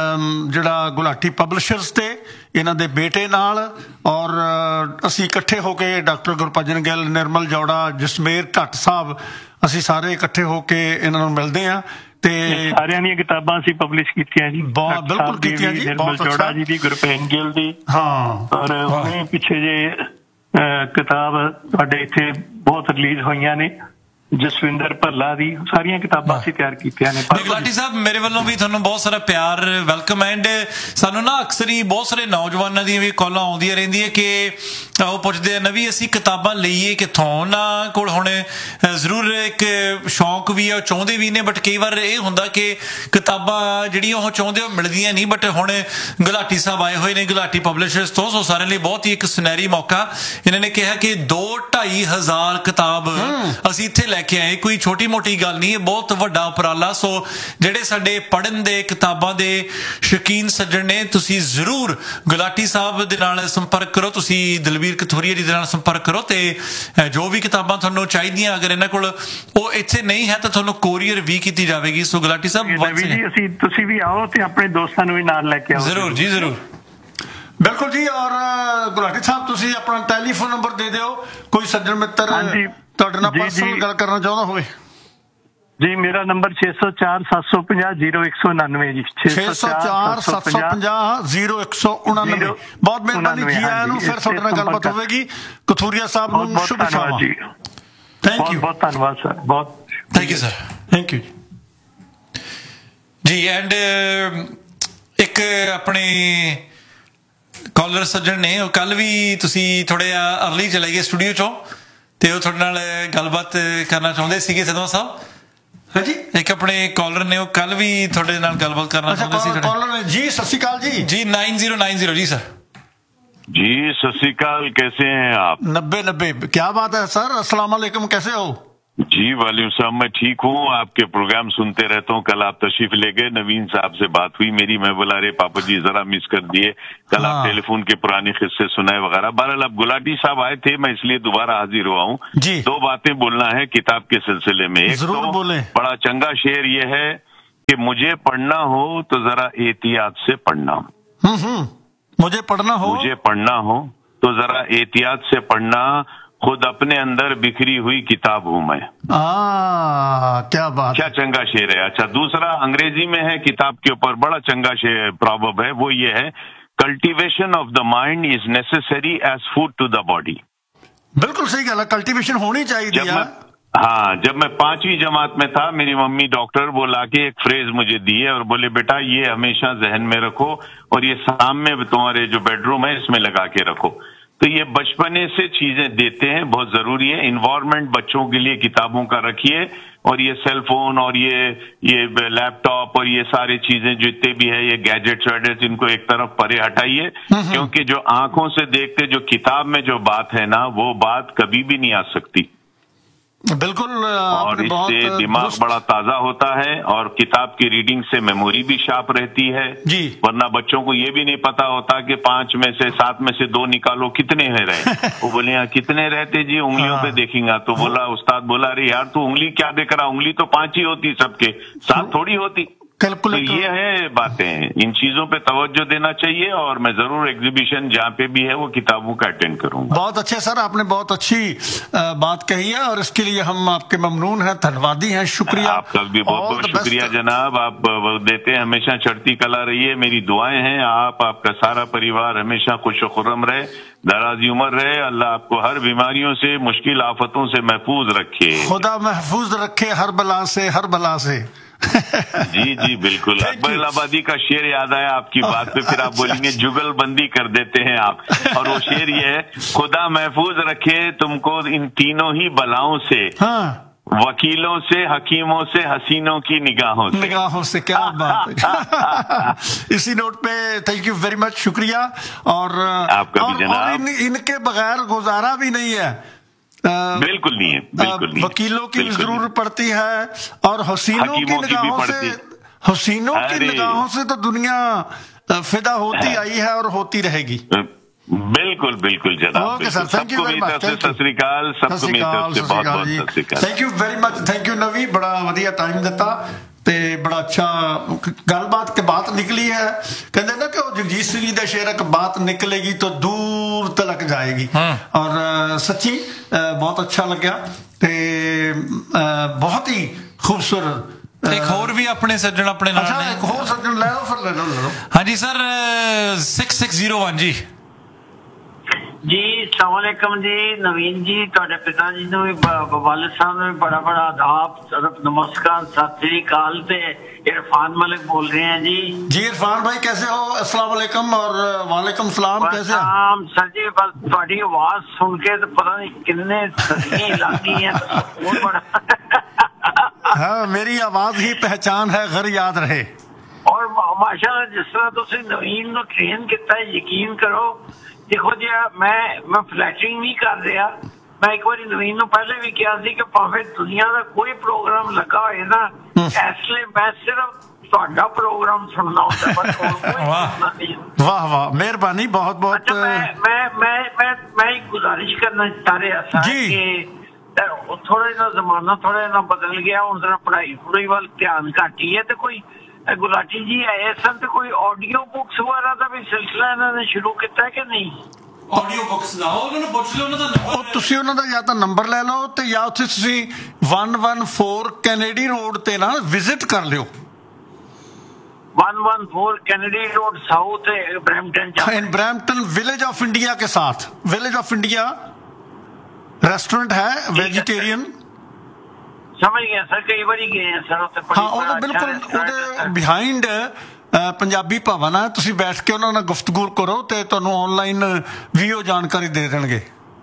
ਜਿਹੜਾ ਗੁਲਾਟੀ ਪਬਲਿਸ਼ਰਸ ਤੇ ਇਹਨਾਂ ਦੇ ਬੇਟੇ ਨਾਲ, ਔਰ ਅਸੀਂ ਇਕੱਠੇ ਹੋ ਕੇ ਡਾਕਟਰ ਗੁਰਭਜਨ ਗਿੱਲ, ਨਿਰਮਲ ਜੌੜਾ, ਜਸਮੇਰ ਢੱਟ ਸਾਹਿਬ, ਅਸੀਂ ਸਾਰੇ ਇਕੱਠੇ ਹੋ ਕੇ ਇਹਨਾਂ ਨੂੰ ਮਿਲਦੇ ਹਾਂ। ਤੇ ਸਾਰਿਆਂ ਦੀਆਂ ਕਿਤਾਬਾਂ ਅਸੀਂ ਪਬਲਿਸ਼ ਕੀਤੀਆਂ ਜੀ, ਬਹੁਤ ਬਿਲਕੁਲ ਕੀਤੀਆਂ ਜੀ, ਬਹੁਤ ਅੱਛਾ ਜੀ ਦੀ, ਗੁਰਪ੍ਰੀਤ ਗਿੱਲ ਦੀ, ਹਾਂ, ਔਰ ਉਹਨੇ ਪਿੱਛੇ ਜੇ ਕਿਤਾਬ ਤੁਹਾਡੇ ਇੱਥੇ ਬਹੁਤ ਰਿਲੀਜ਼ ਹੋਈਆਂ ਨੇ, ਜਸਵਿੰਦਰ ਭੱਲਾ ਦੀ, ਸਾਰੀਆਂ ਕਿਤਾਬਾਂ ਅਸੀਂ ਤਿਆਰ ਕੀਤੀਆਂ ਨੇ। ਗੁਲਾਟੀ ਸਾਹਿਬ ਮੇਰੇ ਵੱਲੋਂ ਵੀ ਤੁਹਾਨੂੰ ਬਹੁਤ ਸਾਰਾ ਪਿਆਰ, ਵੈਲਕਮ। ਐਂਡ ਸਾਨੂੰ ਨਾ ਅਕਸਰ ਹੀ ਬਹੁਤ ਸਾਰੇ ਨੌਜਵਾਨਾਂ ਦੀਆਂ ਵੀ ਕਾਲਾਂ ਆਉਂਦੀਆਂ ਰਹਿੰਦੀਆਂ ਕਿ ਉਹ ਪੁੱਛਦੇ ਆ ਨਵੀਂ ਅਸੀਂ ਕਿਤਾਬਾਂ ਲਈਏ ਕਿੱਥੋਂ। ਉਹਨਾਂ ਕੋਲ ਹੁਣ ਜ਼ਰੂਰ ਇੱਕ ਸ਼ੌਂਕ ਵੀ ਆ, ਉਹ ਚਾਹੁੰਦੇ ਵੀ ਨੇ, ਬਟ ਕਈ ਵਾਰ ਇਹ ਹੁੰਦਾ ਕਿ ਕਿਤਾਬਾਂ ਜਿਹੜੀਆਂ ਉਹ ਚਾਹੁੰਦੇ ਉਹ ਮਿਲਦੀਆਂ ਨਹੀਂ। ਬਟ ਹੁਣ ਗੁਲਾਟੀ ਸਾਹਿਬ ਆਏ ਹੋਏ ਨੇ ਗੁਲਾਟੀ ਪਬਲਿਸ਼ਰਸ ਤੋਂ, ਸੋ ਸਾਰਿਆਂ ਲਈ ਬਹੁਤ ਹੀ ਇੱਕ ਸੁਨਹਿਰੀ ਮੌਕਾ। ਇਹਨਾਂ ਨੇ ਕਿਹਾ ਕਿ ਦੋ ਢਾਈ ਹਜ਼ਾਰ ਕਿਤਾਬ ਅਸੀਂ ਇੱਥੇ ਲੈ ਕੇ ਆਏ, ਕੋਈ ਛੋਟੀ ਮੋਟੀ ਗੱਲ ਨਹੀਂ, ਇਹ ਬਹੁਤ ਵੱਡਾ ਉਪਰਾਲਾ। ਸੋ ਜਿਹੜੇ ਸਾਡੇ ਪੜ੍ਹਨ ਦੇ, ਕਿਤਾਬਾਂ ਦੇ ਸ਼ੌਕੀਨ ਸੱਜਣ ਨੇ, ਤੁਸੀਂ ਜ਼ਰੂਰ ਗੁਲਾਟੀ ਸਾਹਿਬ ਦੇ ਨਾਲ ਸੰਪਰਕ ਕਰੋ, ਤੁਸੀਂ ਦਲਬੀਰ ਕਥੂਰੀਆ ਜੀ ਦੇ ਨਾਲ ਸੰਪਰਕ ਕਰੋ, ਤੇ ਜੋ ਵੀ ਕਿਤਾਬਾਂ ਤੁਹਾਨੂੰ ਚਾਹੀਦੀਆਂ ਅਗਰ ਇਹਨਾਂ ਕੋਲ ਉਹ ਇੱਥੇ ਨਹੀਂ ਹੈ ਤਾਂ ਤੁਹਾਨੂੰ ਕੋਰੀਅਰ ਵੀ ਕੀਤੀ ਜਾਵੇਗੀ। ਸੋ ਗੁਲਾਟੀ ਸਾਹਿਬ ਜੀ ਅਸੀਂ ਤੁਸੀਂ ਵੀ ਆਓ ਤੇ ਆਪਣੇ ਦੋਸਤਾਂ ਨੂੰ ਵੀ ਨਾਲ ਲੈ ਕੇ ਆਓ। ਜ਼ਰੂਰ ਜੀ, ਜ਼ਰੂਰ, ਬਿਲਕੁਲ ਜੀ। ਔਰ ਗੁਲਾਟੀ ਸਾਹਿਬ ਤੁਸੀਂ ਆਪਣਾ ਟੈਲੀਫੋਨ ਨੰਬਰ ਦੇ ਦਿਓ, ਕੋਈ ਸੱਜਣ ਮਿੱਤਰ ਤੁਹਾਡੇ ਨਾਲ ਪਰਸਨਲ ਗੱਲ ਕਰਨਾ ਚਾਹੁੰਦਾ ਹੋਵੇ। ਜੀ ਮੇਰਾ ਨੰਬਰ ਛੇ ਸੌ ਚਾਰ ਸੱਤ ਸੌ ਪੰਜਾਹ ਜ਼ੀਰੋ ਇੱਕ ਸੌ ਉਨਾਨਵੇਂ ਜੀ, ਛੇ ਸੌ ਚਾਰ ਸੱਤ ਸੌ ਪੰਜਾਹ ਜ਼ੀਰੋ ਇੱਕ ਸੌ ਉਨਾਨਵੇਂ। ਬਹੁਤ ਮਿਹਰਬਾਨੀ ਜੀ, ਆਇਆਂ ਨੂੰ ਫਿਰ ਤੁਹਾਡੇ ਨਾਲ ਗੱਲਬਾਤ ਹੋਵੇਗੀ। ਕਥੂਰੀਆ ਸਾਹਿਬ ਨੂੰ ਸ਼ੁਭ ਸ਼ਾਮ ਜੀ। ਥੈਂਕ ਯੂ, ਬਹੁਤ ਧੰਨਵਾਦ ਸਰ, ਬਹੁਤ thank you sir, thank you ਜੀ। ਐਂਡ ਇੱਕ ਆਪਣੇ ਕਾਲਰ ਸੱਜਣ ਨੇ, ਉਹ ਕੱਲ ਵੀ ਤੁਸੀਂ ਥੋੜੇ ਅਰਲੀ ਚਲੇ ਗਏ ਸਟੂਡੀਓ ਚੋਂ, ਤੇ ਉਹ ਤੁਹਾਡੇ ਨਾਲ ਗੱਲਬਾਤ ਕਰਨਾ ਚਾਹੁੰਦੇ ਸੀਗੇ ਸਦਵਾ ਸਾਹਿਬ। ਹਾਂਜੀ, ਇੱਕ ਆਪਣੇ ਕਾਲਰ ਨੇ, ਉਹ ਕੱਲ ਵੀ ਤੁਹਾਡੇ ਨਾਲ ਗੱਲਬਾਤ ਕਰਨਾ ਚਾਹੁੰਦੇ ਸੀ। ਕਾਲਰ ਜੀ ਸਤਿ ਸ਼੍ਰੀ ਅਕਾਲ ਜੀ। ਜੀ नाइन ज़ीरो नाइन ज़ीरो जी सर। जी सत श्री अकाल, कैसे हैं आप? नब्बे नब्बे, क्या बात है सर, अस्सलाम वालेकुम, कैसे हो? जी वालेकुम सलाम, मैं ठीक हूँ, आपके प्रोग्राम सुनते रहता हूँ। कल आप तशरीफ ले गए, नवीन साहब से बात हुई मेरी, मैं बोला अरे पापा जी जरा मिस कर दिए, कल आप टेलीफोन के पुराने किस्से सुनाए वगैरह। बहरहाल अब गुलाटी साहब आए थे, मैं इसलिए दोबारा हाजिर हुआ हूँ। दो बातें बोलना है किताब के सिलसिले में। एक तो बड़ा चंगा शेर ये है कि मुझे पढ़ना हो तो जरा एहतियात से पढ़ना, मुझे पढ़ना हो मुझे पढ़ना हो तो जरा एहतियात से पढ़ना, खुद अपने अंदर बिखरी हुई किताब हूं मैं। आ, क्या बात, क्या चंगा शेर है। अच्छा, दूसरा अंग्रेजी में है किताब के ऊपर, बड़ा चंगा शेर प्रॉवर्ब है, वो ये है, cultivation of the mind is necessary as food to the body. बिल्कुल सही गल है, कल्टीवेशन होनी चाहिए। हाँ, जब मैं पांचवी जमात में था, मेरी मम्मी डॉक्टर वो लाके एक फ्रेज मुझे दी है और बोले बेटा ये हमेशा जहन में रखो और ये सामने तुम्हारे जो बेडरूम है इसमें लगा के रखो। तो ये बचपने से चीजें देते हैं, बहुत जरूरी है। इन्वायरमेंट बच्चों के लिए किताबों का रखिए, और ये सेल फोन और ये ये लैपटॉप और ये सारी चीजें जितने भी है, ये गैजेट्स वैजेट्स, इनको एक तरफ परे हटाइए, क्योंकि जो आंखों से देखते जो किताब में जो बात है ना, वो बात कभी भी नहीं आ सकती। बिल्कुल, और इससे दिमाग बड़ा ताजा होता है और किताब की रीडिंग से मेमोरी भी शार्प रहती है जी। वरना बच्चों को ये भी नहीं पता होता कि पांच में से सात में से दो निकालो, कितने हैं रहे। वो बोले यहाँ कितने रहते जी, उंगलियों पे देखेंगे। तो बोला उस्ताद बोला अरे यार तू उंगली क्या देख रहा, उंगली तो पांच ही होती सबके, सात थोड़ी होती। तो ये है बातें, इन चीजों पे तवज्जो देना चाहिए, और मैं जरूर एग्जीबिशन जहाँ पे भी है वो किताबों का अटेंड करूंगा। बहुत अच्छे सर, आपने बहुत अच्छी बात कही है और इसके लिए हम आपके ममनून हैं, धन्यवादी हैं, शुक्रिया। आपका भी बहुत बहुत शुक्रिया जनाब, आप देते हैं, हमेशा चढ़ती कला रही है, मेरी दुआएं हैं। आप आपका सारा परिवार हमेशा खुश खुर्रम रहे, दराजी उम्र रहे, अल्लाह आपको हर बीमारियों से, मुश्किल आफतों से महफूज रखे, खुदा महफूज रखे हर बला से, हर बला से। जी जी बिल्कुल। अकबर आबादी का शेर याद आया आपकी बात पे, फिर आप बोलेंगे जुगलबंदी कर देते हैं आप। और वो शेर ये है, खुदा महफूज रखे तुमको इन तीनों ही बलाओं से, हाँ। वकीलों से, हकीमों से, हसीनों की निगाहों से। निगाहों से, क्या बात है। इसी नोट पे थैंक यू वेरी मच, शुक्रिया। और आपका भी जनाब। और इन, इनके बगैर गुजारा भी नहीं है, बिल्कुल नहीं है, बिल्कुल नहीं। वकीलों की जरूर पड़ती है और हसीनों की निगाहों से, हसीनों की निगाहों से तो दुनिया फिदा होती आई है और होती रहेगी। बिल्कुल बिल्कुल जनाब। Okay sir, thank you very much. सत श्री अकाल, सबको मेरी तरफ से बहुत बहुत सत श्री अकाल। Thank you very much, thank you नवी, बड़ा ਵਧੀਆ ਟਾਈਮ ਦਿੱਤਾ ਤੇ ਬੜਾ ਅੱਛਾ ਗੱਲਬਾਤ ਕੇ ਬਾਤ ਨਿਕਲੀ ਹੈ। ਕਹਿੰਦੇ ਨਾ ਕਿ ਉਹ ਜਗਜੀਤ ਸਿੰਘ ਜੀ ਦਾ ਸ਼ੇਰ, ਇੱਕ ਬਾਤ ਨਿਕਲੇਗੀ तो दूर तलक जाएगी। और सच्ची बहुत अच्छा लग्या ਤੇ बहुत ही खूबसूरत ਇੱਕ ਹੋਰ ਵੀ ਆਪਣੇ ਸੱਜਣ ਆਪਣੇ ਨਾਲ ਅੱਛਾ ਨੇ। ਇੱਕ ਹੋਰ ਸੱਜਣ ਲੈ ਲਓ ਫਿਰ ਲੈ ਲਓ ਲੈ ਲਓ ਹਾਂਜੀ sir six six zero one ਜੀ जी अस्सलाम वालेकुम जी नवीन जी ਤੁਹਾਡੇ ਪਿਤਾ ਜੀ ਨੂੰ ਵੀ ਵਾਲਿਦ ਸਾਹਿਬ ਨੂੰ ਵੀ बड़ा बड़ा आदाब सदब नमस्कार सत श्री अकाल ਤੇ इरफान मलिक बोल रहे हैं जी जी इरफान भाई कैसे हो अस्सलाम वालेकुम और वालेकुम सलाम कैसे हैं सर जी बस ਤੁਹਾਡੀ आवाज सुन के तो पता नहीं कितने सदियां लगी हैं बहुत बड़ा हाँ मेरी आवाज ही पहचान है घर याद रहे और माशाल्लाह जिस तरह तुसी नवीन ਨੂੰ ट्रेन ਕੀਤਾ यकीन करो देखो जी मैं मैं फ्लैटरिंग नहीं कर रहा मैं एक बार नवीन ਨੂੰ ਪਹਿਲੇ ਵੀ ਕਿਹਾ ਸੀ ਕਿ ਭਾਵੇਂ ਦੁਨੀਆ ਦਾ ਕੋਈ ਪ੍ਰੋਗਰਾਮ ਲੱਗਾ ਹੋਏ ਨਾ ਇਸ ਲਈ ਮੈਂ ਸਿਰਫ ਤੁਹਾਡਾ ਪ੍ਰੋਗਰਾਮ ਸੁਣਨਾ ਹੁੰਦਾ ਬਸ ਹੋਰ ਕੋਈ ਸੁਣਨਾ ਨਹੀਂ वाह वाह मेहरबानी बहुत बहुत अच्छा मैं मैं मैं मैं मैं एक गुजारिश करना चाह रहा था कि थोड़ा ना जमाना थोड़ा ना बदल गया ਹੁਣ ਜ਼ਰਾ ਪੜ੍ਹਾਈ ਪੜ੍ਹਾਈ ਵੱਲ ਧਿਆਨ ਘੱਟ ਹੀ ਹੈ ਤੇ ਕੋਈ ਗੁਲਾਟੀ ਜੀ ਆਏ ਸਨ ਤੇ ਕੋਈ ਆਡੀਓ ਬੁੱਕਸ ਵਗੈਰਾ ਦਾ ਵੀ ਸਿਲਸਿਲਾ ਇਹਨਾਂ ਨੇ ਸ਼ੁਰੂ ਕੀਤਾ ਕਿ ਨਹੀਂ ਆਡੀਓ ਬੁੱਕਸ ਦਾ ਉਹਨਾਂ ਨੂੰ ਪੁੱਛ ਲਓ ਉਹਨਾਂ ਦਾ ਉਹ ਤੁਸੀਂ ਉਹਨਾਂ ਦਾ ਜਾਂ ਤਾਂ ਨੰਬਰ ਲੈ ਲਓ ਤੇ ਜਾਂ ਉੱਥੇ ਤੁਸੀਂ one one four Kennedy road ਤੇ ਨਾ ਵਿਜ਼ਿਟ ਕਰ ਲਿਓ one one four Kennedy road south Brampton in Brampton village of India के साथ विलेज ऑफ इंडिया रेस्टोरेंट है वेजिटेरियन समझ गया सर कई बार गए हैं सर ਉੱਥੇ हाँ ਉਹਦੇ ਬਿਲਕੁਲ ਉਹਦੇ ਬਿਹਾਈਂਡ ਪੰਜਾਬੀ ਭਵਨ ਹੈ ਤੁਸੀਂ ਬੈਠ ਕੇ ਉਹਨਾਂ ਨਾਲ ਗੁਫ਼ਤਗੂ ਕਰੋ ਤੇ ਤੁਹਾਨੂੰ ਆਨਲਾਈਨ ਵੀ ਉਹ ਜਾਣਕਾਰੀ ਦੇ ਦੇਣਗੇ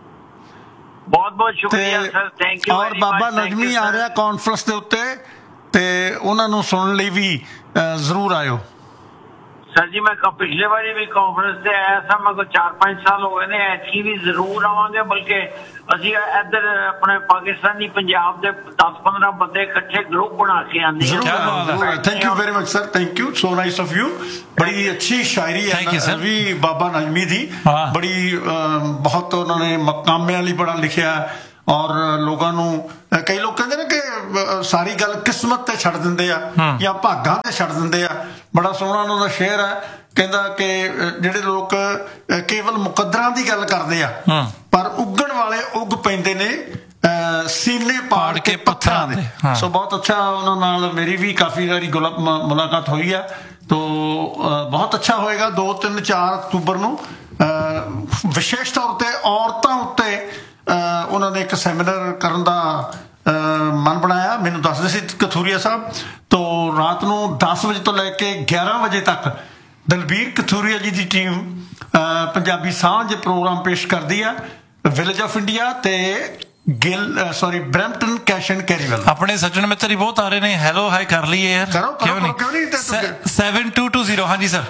ਬਹੁਤ ਬਹੁਤ ਸ਼ੁਕਰੀਆ ਸਰ ਥੈਂਕ ਯੂ ਔਰ ਬਾਬਾ ਨਜਮੀ ਆ ਰਿਹਾ ਕਾਨਫਰੰਸ ਦੇ ਉੱਤੇ ਤੇ ਉਹਨਾਂ ਨੂੰ ਸੁਣਨ ਲਈ ਵੀ ਜ਼ਰੂਰ ਆਇਓ सर जी मैं पिछले बारी भी कॉन्फ्रेंस से आया था मैं को चार पांच साल हो गए ने ऐसी भी जरूर आवांगे बल्कि ਅਸੀਂ ਇੱਧਰ ਆਪਣੇ ਪਾਕਿਸਤਾਨੀ ਪੰਜਾਬ ਦੇ ਦਸ ਪੰਦਰਾਂ ਬੰਦੇ ਇਕੱਠੇ ਗਰੁੱਪ ਬਣਾ ਕੇ ਆਂਦੇ ਹਾਂ thank you very much sir thank you so nice of you ਬੜੀ ਅੱਛੀ ਸ਼ਾਇਰੀ ਹੈ ਵੀ ਬਾਬਾ ਨਜਮੀ ਦੀ ਬੜੀ ਬਹੁਤ ਉਹਨਾਂ ਨੇ ਮਕਾਮਿਆਂ ਲਈ ਬੜਾ ਲਿਖਿਆ ਔਰ ਲੋਕਾਂ ਨੂੰ ਕਈ ਲੋਕ ਕਹਿੰਦੇ ਨੇ ਕਿ ਸਾਰੀ ਗੱਲ ਕਿਸਮਤ ਤੇ ਛੱਡ ਦਿੰਦੇ ਆ ਜਾਂ ਭਾਗਾਂ ਤੇ ਛੱਡ ਦਿੰਦੇ ਆ ਬੜਾ ਸੋਹਣਾ ਉਹਨਾਂ ਦਾ ਸ਼ੇਅਰ ਹੈ ਕਹਿੰਦਾ ਕਿ ਜਿਹੜੇ ਲੋਕ ਕੇਵਲ ਮੁਕੱਦਰਾਂ ਦੀ ਗੱਲ ਕਰਦੇ ਆ ਪਰ ਉੱਗਣ ਵਾਲੇ ਉੱਗ ਪੈਂਦੇ ਨੇ ਸੀਨੇ ਪਾੜ ਕੇ ਪੱਥਰਾਂ ਦੇ ਸੋ ਬਹੁਤ ਅੱਛਾ ਉਹਨਾਂ ਨਾਲ ਮੇਰੀ ਵੀ ਕਾਫੀ ਵਾਰੀ ਮੁਲਾਕਾਤ ਹੋਈ ਹੈ ਤੋ ਬਹੁਤ ਅੱਛਾ ਹੋਏਗਾ ਦੋ ਤਿੰਨ ਚਾਰ ਅਕਤੂਬਰ ਨੂੰ ਵਿਸ਼ੇਸ਼ ਤੌਰ ਤੇ ਔਰਤਾਂ ਉੱਤੇ ਉਹਨਾਂ ਨੇ ਇੱਕ ਸੈਮੀਨਾਰ ਕਰਨ ਦਾ ਮਨ ਬਣਾਇਆ ਮੈਨੂੰ ਦੱਸਦੇ ਸੀ ਕਥੂਰੀਆ ਸਾਹਿਬ ਤੋਂ ਰਾਤ ਨੂੰ ਦਸ ਵਜੇ ਤੋਂ ਲੈ ਕੇ ਗਿਆਰਾਂ ਵਜੇ ਤੱਕ ਦਲਬੀਰ ਕਥੂਰੀਆ ਜੀ ਦੀ ਟੀਮ ਪੰਜਾਬੀ ਸਾਂਝ ਪ੍ਰੋਗਰਾਮ ਪੇਸ਼ ਕਰਦੀ ਆ ਵਿਲੇਜ ਆਫ ਇੰਡੀਆ ਤੇ Gill sorry Brampton cash and carry ਵੱਲ ਆਪਣੇ ਸੱਜਣ ਮਿੱਤਰ ਹੀ ਬਹੁਤ ਆ ਰਹੇ ਨੇ ਹੈਲੋ ਹਾਈ ਕਰ ਲਈਏ ਯਾਰ ਕਰੋ ਕਰੋ ਕਿਉਂ ਨਹੀਂ seven two two zero ਹਾਂਜੀ ਸਰ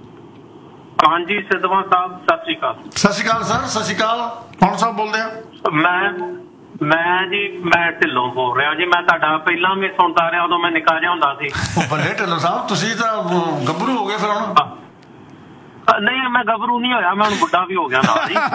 ਹਾਂਜੀ ਸਿੱਧਵਾਂ ਸਾਹਿਬ ਸਤਿ ਸ਼੍ਰੀ ਅਕਾਲ ਸਤਿ ਸ਼੍ਰੀ ਅਕਾਲ ਸਰ ਸਤਿ ਸ਼੍ਰੀ ਅਕਾਲ ਕੌਣ ਸਾਹਿਬ ਬੋਲਦੇ ਆ ਮੈਂ ਮੈਂ ਜੀ ਮੈਂ ਢਿੱਲੋਂ ਬੋਲ ਰਿਹਾ ਜੀ ਮੈਂ ਤੁਹਾਡਾ ਪਹਿਲਾਂ ਵੀ ਸੁਣਦਾ ਰਿਹਾ ਉਦੋਂ ਮੈਂ ਨਿੱਕਾ ਜਿਹਾ ਹੁੰਦਾ ਸੀ ਉਹ ਬੱਲੇ ਢਿੱਲੋਂ ਸਾਹਿਬ ਤੁਸੀਂ ਤਾਂ ਗੱਭਰੂ ਹੋ ਗਏ ਫਿਰ ਹੁਣ ਨਹੀਂ ਮੈਂ ਗੱਭਰੂ ਨਹੀਂ ਹੋਇਆ ਮੈਂ ਹੁਣ ਬੁੱਢਾ ਵੀ ਹੋ ਗਿਆ ਨਾਲ ਜੀ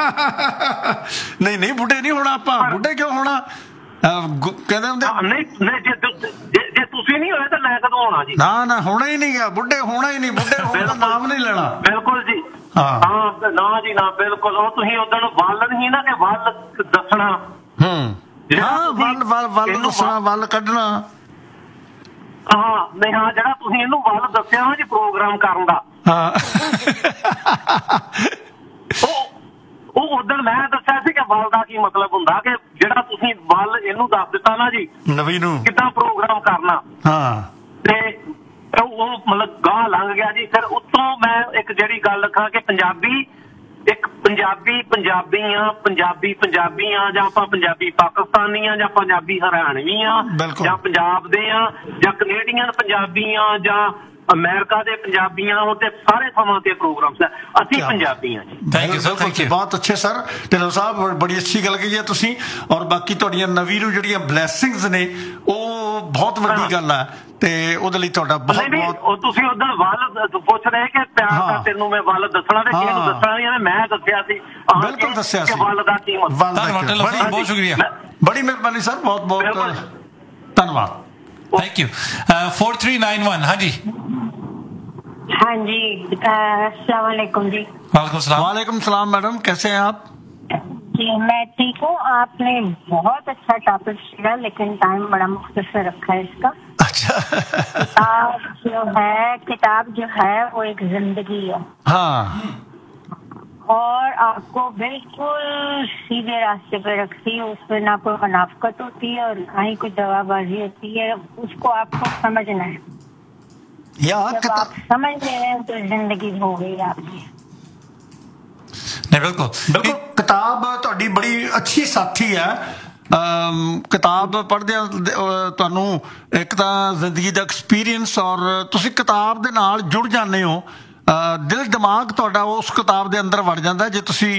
ਨਹੀਂ ਨਹੀਂ ਬੁੱਢੇ ਨਹੀਂ ਹੋਣਾ ਆਪਾਂ ਬੁੱਢੇ ਕਿਉਂ ਹੋਣਾ ਕਹਿੰਦੇ ਹੁੰਦੇ ਨਹੀਂ ਨਹੀਂ ਜੇ ਤੁਸੀਂ ਨਹੀਂ ਹੋਏ ਤਾਂ ਮੈਂ ਕਦੋਂ ਹੋਣਾ ਜੀ ਨਾ ਨਾ ਹੋਣਾ ਹੀ ਨਹੀਂ ਗਿਆ ਬੁੱਢੇ ਹੋਣਾ ਹੀ ਨਹੀਂ ਬੁੱਢੇ ਹੋਣ ਦਾ ਨਾਮ ਨਹੀਂ ਲੈਣਾ ਬਿਲਕੁਲ ਜੀ ਹਾਂ ਨਾ ਜੀ ਨਾ ਬਿਲਕੁਲ ਉਹ ਤੁਸੀਂ ਉਦੋਂ ਵੱਲ ਨਹੀਂ ਨਾ ਕਿ ਵੱਲ ਦੱਸਣਾ ਹੂੰ ਹਾਂ ਵੱਲ ਵੱਲ ਵੱਲ ਦੱਸਣਾ ਵੱਲ ਕੱਢਣਾ ਹਾਂ ਨਹੀਂ ਹਾਂ ਜਿਹੜਾ ਤੁਸੀਂ ਇਹਨੂੰ ਵੱਲ ਦੱਸਿਆ ਨਾ ਜੀ ਪ੍ਰੋਗਰਾਮ ਕਰਨ ਦਾ ਹਾਂ ਉਹ ਉਹ ਉਦੋਂ ਮੈਂ ਦੱਸਿਆ ਸੀ ਕਿ ਵੱਲ ਦਾ ਕੀ ਮਤਲਬ ਹੁੰਦਾ ਕਿ ਜਿਹੜਾ ਤੁਸੀਂ ਵੱਲ ਇਹਨੂੰ ਦੱਸ ਦਿੱਤਾ ਨਾ ਜੀ ਨਵੀਂ ਨੂੰ ਕਿੱਦਾਂ ਪ੍ਰੋਗਰਾਮ ਕਰਨਾ ਹਾਂ ਤੇ ਉਹ ਮਤਲਬ ਗਾਹ ਲੰਘ ਗਿਆ ਜੀ ਫਿਰ ਉੱਤੋਂ ਮੈਂ ਇੱਕ ਜਿਹੜੀ ਗੱਲ ਰੱਖਾਂ ਕਿ ਪੰਜਾਬੀ ਇੱਕ ਪੰਜਾਬੀ ਪੰਜਾਬੀਆਂ ਪੰਜਾਬੀ ਪੰਜਾਬੀਆਂ ਜਾਂ ਆਪਾਂ ਪੰਜਾਬੀ ਪਾਕਿਸਤਾਨੀ ਆ ਜਾਂ ਪੰਜਾਬੀ ਹਰਿਆਣਵੀ ਆ ਜਾਂ ਪੰਜਾਬ ਦੇ ਆ ਜਾਂ ਕੈਨੇਡੀਅਨ ਪੰਜਾਬੀਆਂ ਜਾਂ ਅਮਰੀਕਾ ਦੇ ਪੰਜਾਬੀਆਂ ਉਹ ਤੇ ਸਾਰੇ ਥਾਵਾਂ ਤੇ ਪ੍ਰੋਗਰਾਮਸ ਹੈ ਅਸੀਂ ਪੰਜਾਬੀ ਹਾਂ ਜੀ thank you sir thank you ਬਹੁਤ ਅੱਛੇ ਸਰ ਢਿੱਲੋਂ ਸਾਹਿਬ ਬੜੀ ਅੱਛੀ ਗੱਲ ਕਹੀ ਹੈ ਤੁਸੀਂ ਔਰ ਬਾਕੀ ਤੁਹਾਡੀਆਂ ਨਵੀਂ ਨੂੰ ਜਿਹੜੀਆਂ ਬਲੈਸਿੰਗਸ ਨੇ ਉਹ ਬਹੁਤ ਵੱਡੀ ਗੱਲ ਹੈ ਤੇ ਉਹਦੇ ਲਈ ਤੁਹਾਡਾ ਬਹੁਤ ਬਹੁਤ ਉਹ ਤੁਸੀਂ ਉਧਰ ਵੱਲ ਪੁੱਛ ਰਹੇ ਕਿ ਪਿਆਰ ਦਾ ਤੈਨੂੰ ਮੈਂ ਵੱਲ ਦੱਸਣਾ ਤੇ ਕਿਹਨੂੰ ਦੱਸਣਾ ਨਹੀਂ ਮੈਂ ਦੱਸਿਆ ਸੀ ਬਿਲਕੁਲ ਦੱਸਿਆ ਸੀ ਵੱਲ ਦਾ ਕੀ ਮਤਲਬ ਬਹੁਤ ਸ਼ੁਕਰੀਆ ਬੜੀ ਮਿਹਰਬਾਨੀ ਸਰ ਬਹੁਤ ਬਹੁਤ ਧੰਨਵਾਦ thank you four three nine one हाँ जी हाँ जी अस्सलाम वालेकुम जी वालेकुम सलाम वालेकुम सलाम मैडम कैसे हैं आप जी मैं ठीक हूँ आपने बहुत अच्छा टॉपिक किया लेकिन टाइम बड़ा मुख्तसर रखा है इसका अच्छा किताब जो है किताब जो है वो एक जिंदगी है हाँ और आपको बिल्कुल सीधे रास्ते पे रखती है। उसमें ना कोई मुनाफकत होती है और ना ही कोई दवाबाजी होती है। उसको आपको समझना है। या जब आप समझ रहे हैं तो जिंदगी हो गई आपकी। नहीं बिल्कुल बिल्कुल किताब ਤੁਹਾਡੀ ਬੜੀ ਅੱਛੀ ਸਾਥੀ ਹੈ। ਕਿਤਾਬ ਪੜ੍ਹਦਿਆਂ ਤੁਹਾਨੂੰ ਇੱਕ ਤਾਂ ਜ਼ਿੰਦਗੀ ਦਾ ਐਕਸਪੀਰੀਅੰਸ ਔਰ ਤੁਸੀਂ ਕਿਤਾਬ ਦੇ ਨਾਲ ਜੁੜ ਜਾਂਦੇ ਹੋ। ਦਿਲ ਦਿਮਾਗ ਤੁਹਾਡਾ ਉਸ ਕਿਤਾਬ ਦੇ ਅੰਦਰ ਵੜ ਜਾਂਦਾ ਜੇ ਤੁਸੀਂ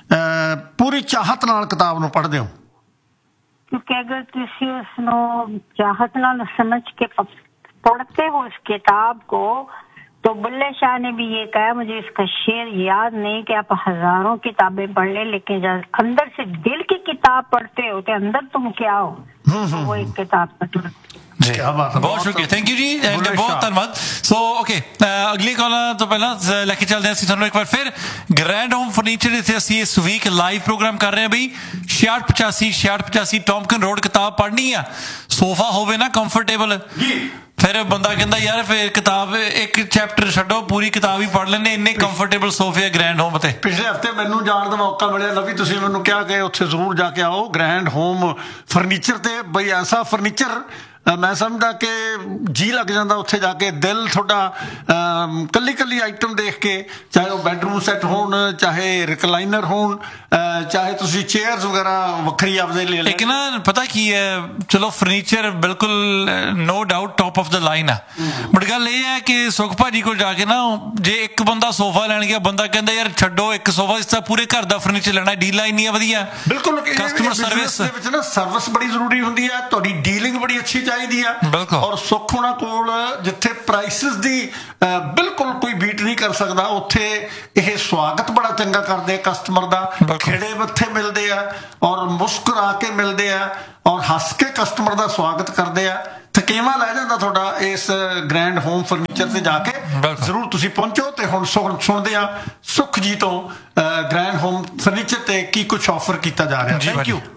ਪੂਰੀ ਚਾਹਤ ਨਾਲ ਕਿਤਾਬ ਨੂੰ ਪੜ੍ਹਦੇ ਹੋ। क्योंकि अगर किसी उसनो चाहत नाल समझ के पढ़ते हो उस किताब को तो बुल्ले शाह ने भी ये कहा, मुझे इसका शेर याद नहीं कि आप हजारों किताबें पढ़ ले लेकिन जब अंदर से दिल की किताब पढ़ते हो तो अंदर तुम क्या हो तो वो एक किताब पढ़ते ਜੀ ਬਹੁਤ ਸ਼ੁਕਰੀਆ ਥੈਂਕ ਯੂ ਜੀ ਐਂਡ ਬਹੁਤ ਧੰਨਵਾਦ। ਸੋ ਓਕੇ ਅਗਲੀ ਕਾਲ ਤੋਂ ਪਹਿਲਾਂ ਲੈ ਕੇ ਚੱਲਦੇ ਹਾਂ ਅਸੀਂ ਤੁਹਾਨੂੰ ਇੱਕ ਵਾਰ ਫਿਰ ਗ੍ਰੈਂਡ ਹੋਮ ਫਰਨੀਚਰ ਇੱਥੇ ਅਸੀਂ ਇਸ ਵੀਕ ਲਾਈਵ ਪ੍ਰੋਗਰਾਮ ਕਰ ਰਹੇ ਹਾਂ ਬਈ ਛਿਆਹਠ ਪਚਾਸੀ ਛਿਆਹਠ ਪਚਾਸੀ ਟੌਮਕਨ ਰੋਡ ਕਿਤਾਬ ਪੜ੍ਹਨੀ ਆ ਸੋਫਾ ਹੋਵੇ ਨਾ ਕੰਫਰਟੇਬਲ ਫਿਰ ਬੰਦਾ ਕਹਿੰਦਾ ਯਾਰ ਫਿਰ ਕਿਤਾਬ ਇੱਕ ਚੈਪਟਰ ਛੱਡੋ ਪੂਰੀ ਕਿਤਾਬ ਹੀ ਪੜ੍ਹ ਲੈਂਦੇ ਇੰਨੇ ਕੰਫਰਟੇਬਲ ਸੋਫੇ ਗ੍ਰੈਂਡ ਹੋਮ ਤੇ। ਪਿਛਲੇ ਹਫਤੇ ਮੈਨੂੰ ਜਾਣ ਦਾ ਮੌਕਾ ਮਿਲਿਆ ਲਵੀ ਤੁਸੀਂ ਮੈਨੂੰ ਕਿਹਾ ਕਿ ਉੱਥੇ ਜ਼ਰੂਰ ਜਾ ਕੇ ਆਓ ਗ੍ਰੈਂਡ ਹੋਮ ਫਰਨੀਚਰ ਤੇ ਬਈ ਐਸਾ ਫਰਨੀਚਰ ਮੈਂ ਸਮਝਦਾ ਕਿ ਜੀ ਲੱਗ ਜਾਂਦਾ ਉੱਥੇ ਜਾ ਕੇ ਦਿਲ ਤੁਹਾਡਾ ਕੱਲੀ ਕੱਲੀ ਆਈਟਮ ਦੇਖ ਕੇ ਚਾਹੇ ਉਹ ਬੈਡਰੂਮ ਸੈੱਟ ਹੋਣ ਚਾਹੇ ਰਿਕਲਾਈਨਰ ਹੋਣ ਚਾਹੇ ਤੁਸੀਂ ਚੇਅਰਸ ਵਗੈਰਾ ਵੱਖਰੀ ਆਪਦੇ ਲੈ ਇੱਕ ਨਾ ਪਤਾ ਕੀ ਹੈ ਚਲੋ ਫਰਨੀਚਰ ਬਿਲਕੁਲ no doubt top of the line ਆ ਬਟ ਗੱਲ ਇਹ ਹੈ ਕਿ ਸੁਖ ਭਾਜੀ ਕੋਲ ਜਾ ਕੇ ਨਾ ਜੇ ਇੱਕ ਬੰਦਾ ਸੋਫਾ ਲੈਣ ਗਿਆ ਬੰਦਾ ਕਹਿੰਦਾ ਯਾਰ ਛੱਡੋ ਇੱਕ ਸੋਫਾ ਇਸ ਤਾਂ ਪੂਰੇ ਘਰ ਦਾ ਫਰਨੀਚਰ ਲੈਣਾ ਡੀਲਾਂ ਇੰਨੀਆਂ ਵਧੀਆ ਬਿਲਕੁਲ ਕਸਟਮਰ ਸਰਵਿਸ ਦੇ ਵਿੱਚ ਨਾ ਸਰਵਿਸ ਬੜੀ ਜ਼ਰੂਰੀ ਹੁੰਦੀ ਹੈ ਤੁਹਾਡੀ ਡੀਲਿੰਗ ਬੜੀ ਅੱਛੀ ਚਾਹੀਦੀ ਆ ਔਰ ਸੁੱਖ ਹੋਣਾ ਕੋਲ ਜਿੱਥੇ ਪ੍ਰਾਈਸਿਸ ਦੀ ਬਿਲਕੁਲ ਕੋਈ ਬੀਟ ਨਹੀਂ ਕਰ ਸਕਦਾ ਉੱਥੇ ਇਹ ਸਵਾਗਤ ਬੜਾ ਚੰਗਾ ਕਰਦੇ ਆ ਕਸਟਮਰ ਦਾ ਖੇੜੇ ਮੱਥੇ ਮਿਲਦੇ ਆ ਔਰ ਮੁਸਕਰਾ ਕੇ ਮਿਲਦੇ ਆ ਔਰ ਹੱਸ ਕੇ ਕਸਟਮਰ ਦਾ ਸਵਾਗਤ ਕਰਦੇ ਆ ਥਕੇਵਾ ਲੈ ਜਾਂਦਾ ਤੁਹਾਡਾ ਇਸ ਗ੍ਰੈਂਡ ਹੋਮ ਫਰਨੀਚਰ ਤੇ ਜਾ ਕੇ ਜ਼ਰੂਰ ਤੁਸੀਂ ਪਹੁੰਚੋ ਤੇ ਹੁਣ ਸੁਣਦੇ ਆ ਸੁਖ ਜੀ ਤੋਂ ਗ੍ਰੈਂਡ ਹੋਮ ਫਰਨੀਚਰ ਤੇ ਕੀ ਕੁਝ ਆਫਰ ਕੀਤਾ ਜਾ ਰਿਹਾ। ਥੈਂਕ ਯੂ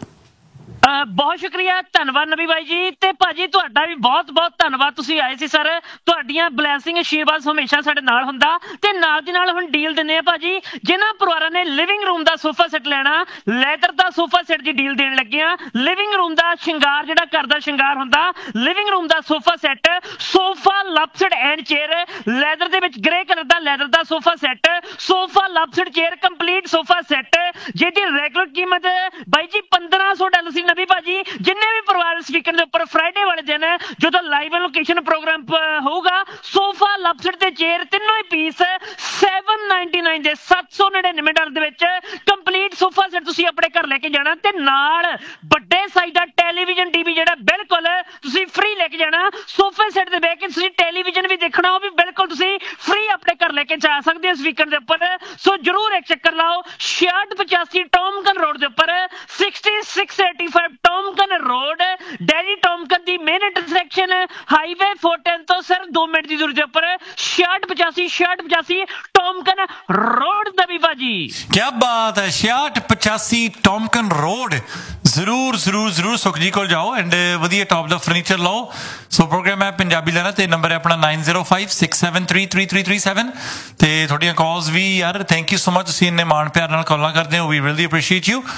ਬਹੁਤ ਸ਼ੁਕਰੀਆ ਧੰਨਵਾਦ ਨਬੀ ਬਾਈ ਜੀ ਤੇ ਭਾਜੀ ਤੁਹਾਡਾ ਵੀ ਬਹੁਤ ਬਹੁਤ ਧੰਨਵਾਦ ਤੁਸੀਂ ਆਏ ਸੀ ਸਰ ਤੁਹਾਡੀਆਂ ਬਲੈਸਿੰਗ ਆਸ਼ੀਰਵਾਦ ਹਮੇਸ਼ਾ ਸਾਡੇ ਨਾਲ ਹੁੰਦਾ ਤੇ ਨਾਲ ਦੀ ਨਾਲ ਹੁਣ ਡੀਲ ਦਿੰਦੇ ਆ ਭਾਜੀ ਜਿਨ੍ਹਾਂ ਪਰਿਵਾਰਾਂ ਨੇ ਲਿਵਿੰਗ ਰੂਮ ਦਾ ਸੋਫਾ ਸੈੱਟ ਲੈਣਾ ਲੈਦਰ ਦਾ ਸੋਫਾ ਸੈੱਟ ਦੀ ਡੀਲ ਦੇਣ ਲੱਗੇ ਆ। ਲਿਵਿੰਗ ਰੂਮ ਦਾ ਸ਼ਿੰਗਾਰ ਜਿਹੜਾ ਘਰ ਦਾ ਸ਼ਿੰਗਾਰ ਹੁੰਦਾ living room the sofa set sofa ਲਪਸਡ and chair leather ਦੇ ਵਿੱਚ ਗ੍ਰੇ ਕਲਰ ਦਾ ਲੈਦਰ ਦਾ sofa set sofa ਲਪਸਡ chair complete sofa set ਜਿਹਦੀ ਰੈਗੂਲਰ ਕੀਮਤ ਬਾਈ ਜੀ ਪੰਦਰਾਂ ਸੌ ਡਾਲਰ ਸੀ ਨਬੀ ਭਾਜੀ ਜਿੰਨੇ ਵੀ ਪਰਿਵਾਰ ਇਸ ਵੀਕਐਂਡ ਦੇ ਉੱਪਰ ਫਰਾਈਡੇ ਵਾਲੇ ਦਿਨ ਜਦੋਂ ਲਾਈਵ ਲੋਕੇਸ਼ਨ ਪ੍ਰੋਗਰਾਮ ਹੋਊਗਾ ਸੋਫਾ ਲਪਸਡ ਤੇ ਚੇਅਰ ਤਿੰਨੋਂ ਹੀ ਪੀਸ ਸੈਵਨ ਨਾਈਨਟੀ ਨਾਈਨ ਦੇ ਸੱਤ ਸੌ ਨੜਿਨਵੇਂ ਡਾਲਰ ਦੇ ਵਿੱਚ ਕੰਪਲੀਟ ਸੋਫਾ ਸੈੱਟ ਤੁਸੀਂ ਆਪਣੇ ਘਰ ਲੈ ਕੇ ਜਾਣਾ ਤੇ ਨਾਲ ਵੱਡੇ ਸਾਈਜ਼ ਦਾ ਟੈਲੀਵਿਜ਼ਨ ਟੀਵੀ ਜਿਹੜਾ ਬਿਲਕੁਲ ਤੁਸੀਂ ਫ੍ਰੀ ਲੈ ਕੇ ਜਾਣਾ ਸੋਫੇ ਸੈੱਟ ਦੇ ਬਹਿ ਕੇ ਤੁਸੀਂ ਟੈਲੀਵਿਜ਼ਨ ਵੀ ਦੇਖਣਾ ਉਹ ਵੀ ਬਿਲਕੁਲ ਤੁਸੀਂ ਫ੍ਰੀ ਆਪਣੇ ਘਰ ਲੈ ਕੇ ਜਾ ਸਕਦੇ ਹੋ ਇਸ ਵੀਕਐਂਡ ਦੇ ਉੱਪਰ ਸੋ ਜਰੂਰ ਇੱਕ ਚੱਕਰ ਲਾਓ ਛਿਆਹਠ ਪਚਾਸੀ ਟੌਮਕਨ ਰੋਡ ਦੇ ਉੱਪਰ sixty six eighty five ਟੌਮਕਨ road dairy ਟੌਮਕਨ ਦੀ ਮੇਨ ਇੰਟਰਸੈਕਸ਼ਨ ਹਾਈਵੇ ਚਾਰ ਸੌ ਦਸ ਤੋਂ ਸਿਰਫ ਦੋ ਮਿੰਟ ਦੀ ਦੂਰੀ ਦੇ ਉੱਪਰ ਛਿਆਹਠ ਪਚਾਸੀ ਛਿਆਹਠ ਪਚਾਸੀ ਟੌਮਕਨ ਰੋਡ ਨਬੀ ਭਾਜੀ ਕਿਆ ਬਾਤ ਹੈ ਛਿਆਹਠ ਪਚਾਸੀ ਟੌਮਕਨ ਰੋਡ ਜ਼ਰੂਰ ਜ਼ਰੂਰ ਜ਼ਰੂਰ ਸੁਖ ਜੀ ਕੋਲ ਜਾਓ ਐਂਡ ਵਧੀਆ ਟੌਪ ਦਾ ਫਰਨੀਚਰ ਲਓ ਸੋ ਪ੍ਰੋਗਰਾਮ ਹੈ ਪੰਜਾਬੀ ਲੈਣਾ ਤੇ ਨੰਬਰ ਹੈ ਆਪਣਾ nine zero five six seven three three three three seven ਤੇ ਤੁਹਾਡੀਆਂ ਕਾਲਸ ਵੀ ਯਾਰ ਥੈਂਕ ਯੂ ਸੋ ਮਚ ਤੁਸੀਂ ਇੰਨੇ ਮਾਣ ਪਿਆਰ ਨਾਲ ਕਾਲਾਂ ਕਰਦੇ ਹੋ ਵੀ ਰੀਅਲੀ ਅਪਰੀਸ਼ੀਏਟ ਯੂ।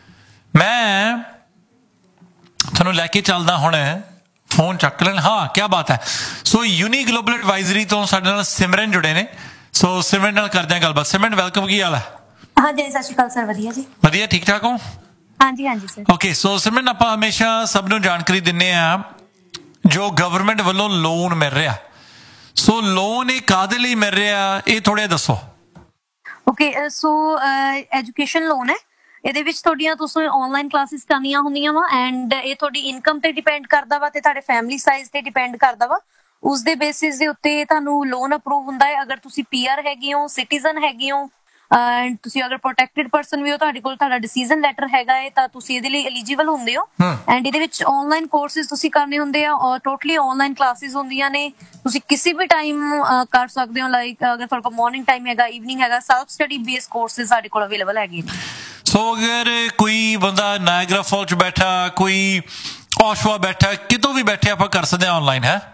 ਮੈਂ ਤੁਹਾਨੂੰ ਲੈ ਕੇ ਚੱਲਦਾ ਹੁਣ ਫੋਨ ਚੱਕ ਲੈਣ ਹਾਂ ਕਿਆ ਬਾਤ ਹੈ ਸੋ ਯੂਨੀ ਗਲੋਬਲ ਐਡਵਾਈਜ਼ਰੀ ਤੋਂ ਸਾਡੇ ਨਾਲ ਸਿਮਰਨ ਜੁੜੇ ਨੇ ਸੋ ਸਿਮਰਨ ਨਾਲ ਕਰਦੇ ਹਾਂ ਗੱਲਬਾਤ। ਸਿਮਰਨ ਵੈਲਕਮ ਕੀ ਹਾਲ ਹੈ? ਹਾਂਜੀ ਸਤਿ ਸ਼੍ਰੀ ਅਕਾਲ ਸਰ ਵਧੀਆ ਜੀ ਵਧੀਆ ਠੀਕ ਠਾਕ ਹੋ? ਹਾਂਜੀ ਹਾਂਜੀ ਸਰ ਓਕੇ ਸੋ ਸਿਮਰਨ ਆਪਾਂ ਹਮੇਸ਼ਾ ਸਭ ਨੂੰ ਜਾਣਕਾਰੀ ਦਿੰਦੇ ਆ ਜੋ ਗਵਰਨਮੈਂਟ ਵੱਲੋਂ ਲੋਨ ਮਿਲ ਰਿਹਾ ਸੋ ਲੋਨ ਇਹ ਕਾਹਦੇ ਲਈ ਮਿਲ ਰਿਹਾ ਇਹ ਥੋੜ੍ਹਾ ਦੱਸੋ। ਓਕੇ ਸੋ ਐਜੂਕੇਸ਼ਨ ਲੋਨ ਹੈ ਇਹਦੇ ਵਿੱਚ ਤੁਹਾਡੀਆਂ ਤੁਸੀਂ ਆਨਲਾਈਨ ਕਲਾਸਿਸ ਕਰਨੀਆਂ ਹੁੰਦੀਆਂ ਵਾ ਐਂਡ ਇਹ ਤੁਹਾਡੀ ਇਨਕਮ ਤੇ ਡਿਪੈਂਡ ਕਰਦਾ ਵਾ ਤੇ ਤੁਹਾਡੇ ਫੈਮਿਲੀ ਸਾਈਜ਼ ਤੇ ਡਿਪੈਂਡ ਕਰਦਾ ਵਾ ਉਸ ਦੇ ਬੇਸਿਸ ਦੇ ਉੱਤੇ ਤੁਹਾਨੂੰ ਲੋਨ ਅਪਰੂਵ ਹੁੰਦਾ ਹੈ। ਅਗਰ ਤੁਸੀਂ ਪੀਆਰ ਹੈਗੇ ਹੋ ਸਿਟੀਜ਼ਨ ਹੈਗੇ ਹੋ ਐਂਡ ਤੁਸੀਂ ਅਗਰ ਪ੍ਰੋਟੈਕਟਡ ਪਰਸਨ ਵੀ ਹੋ ਤੁਹਾਡੇ ਕੋਲ ਤੁਹਾਡਾ ਡਿਸੀਜਨ ਲੈਟਰ ਹੈਗਾ ਹੈ ਤਾਂ ਤੁਸੀਂ ਇਹਦੇ ਲਈ ਐਲੀਜੀਬਲ ਹੁੰਦੇ ਹੋ ਐਂਡ ਇਹਦੇ ਵਿੱਚ ਆਨਲਾਈਨ ਕੋਰਸਿਸ ਤੁਸੀਂ ਕਰਨੇ ਹੁੰਦੇ ਆ ਔਰ ਟੋਟਲੀ ਆਨਲਾਈਨ ਕਲਾਸਿਸ ਹੁੰਦੀਆਂ ਨੇ ਤੁਸੀਂ ਕਿਸੇ ਵੀ ਟਾਈਮ ਕਰ ਸਕਦੇ ਹੋ ਲਾਈਕ ਅਗਰ ਤੁਹਾਡੇ ਕੋਲ ਮਾਰਨਿੰਗ ਟਾਈਮ ਹੈਗਾ ਈਵਨਿੰਗ ਹੈਗਾ ਸੈਲਫ ਸਟੱਡੀ ਬੇਸਡ ਕੋਰਸਿਸ ਸਾਡੇ ਕੋਲ ਅਵੇਲੇਬਲ ਹੈਗੇ ਨੇ। ਸੋ ਅਗਰ ਕੋਈ ਬੰਦਾ ਨਾਇਗਰਾ ਫਾਲ ਚ ਬੈਠਾ ਕੋਈ ਔਸ਼ਵਾ ਬੈਠਾ ਕਿਤੋਂ ਵੀ ਬੈਠੇ ਆਪਾਂ ਕਰ ਸਕਦੇ ਹਾਂ ਆਨਲਾਈਨ ਹੈ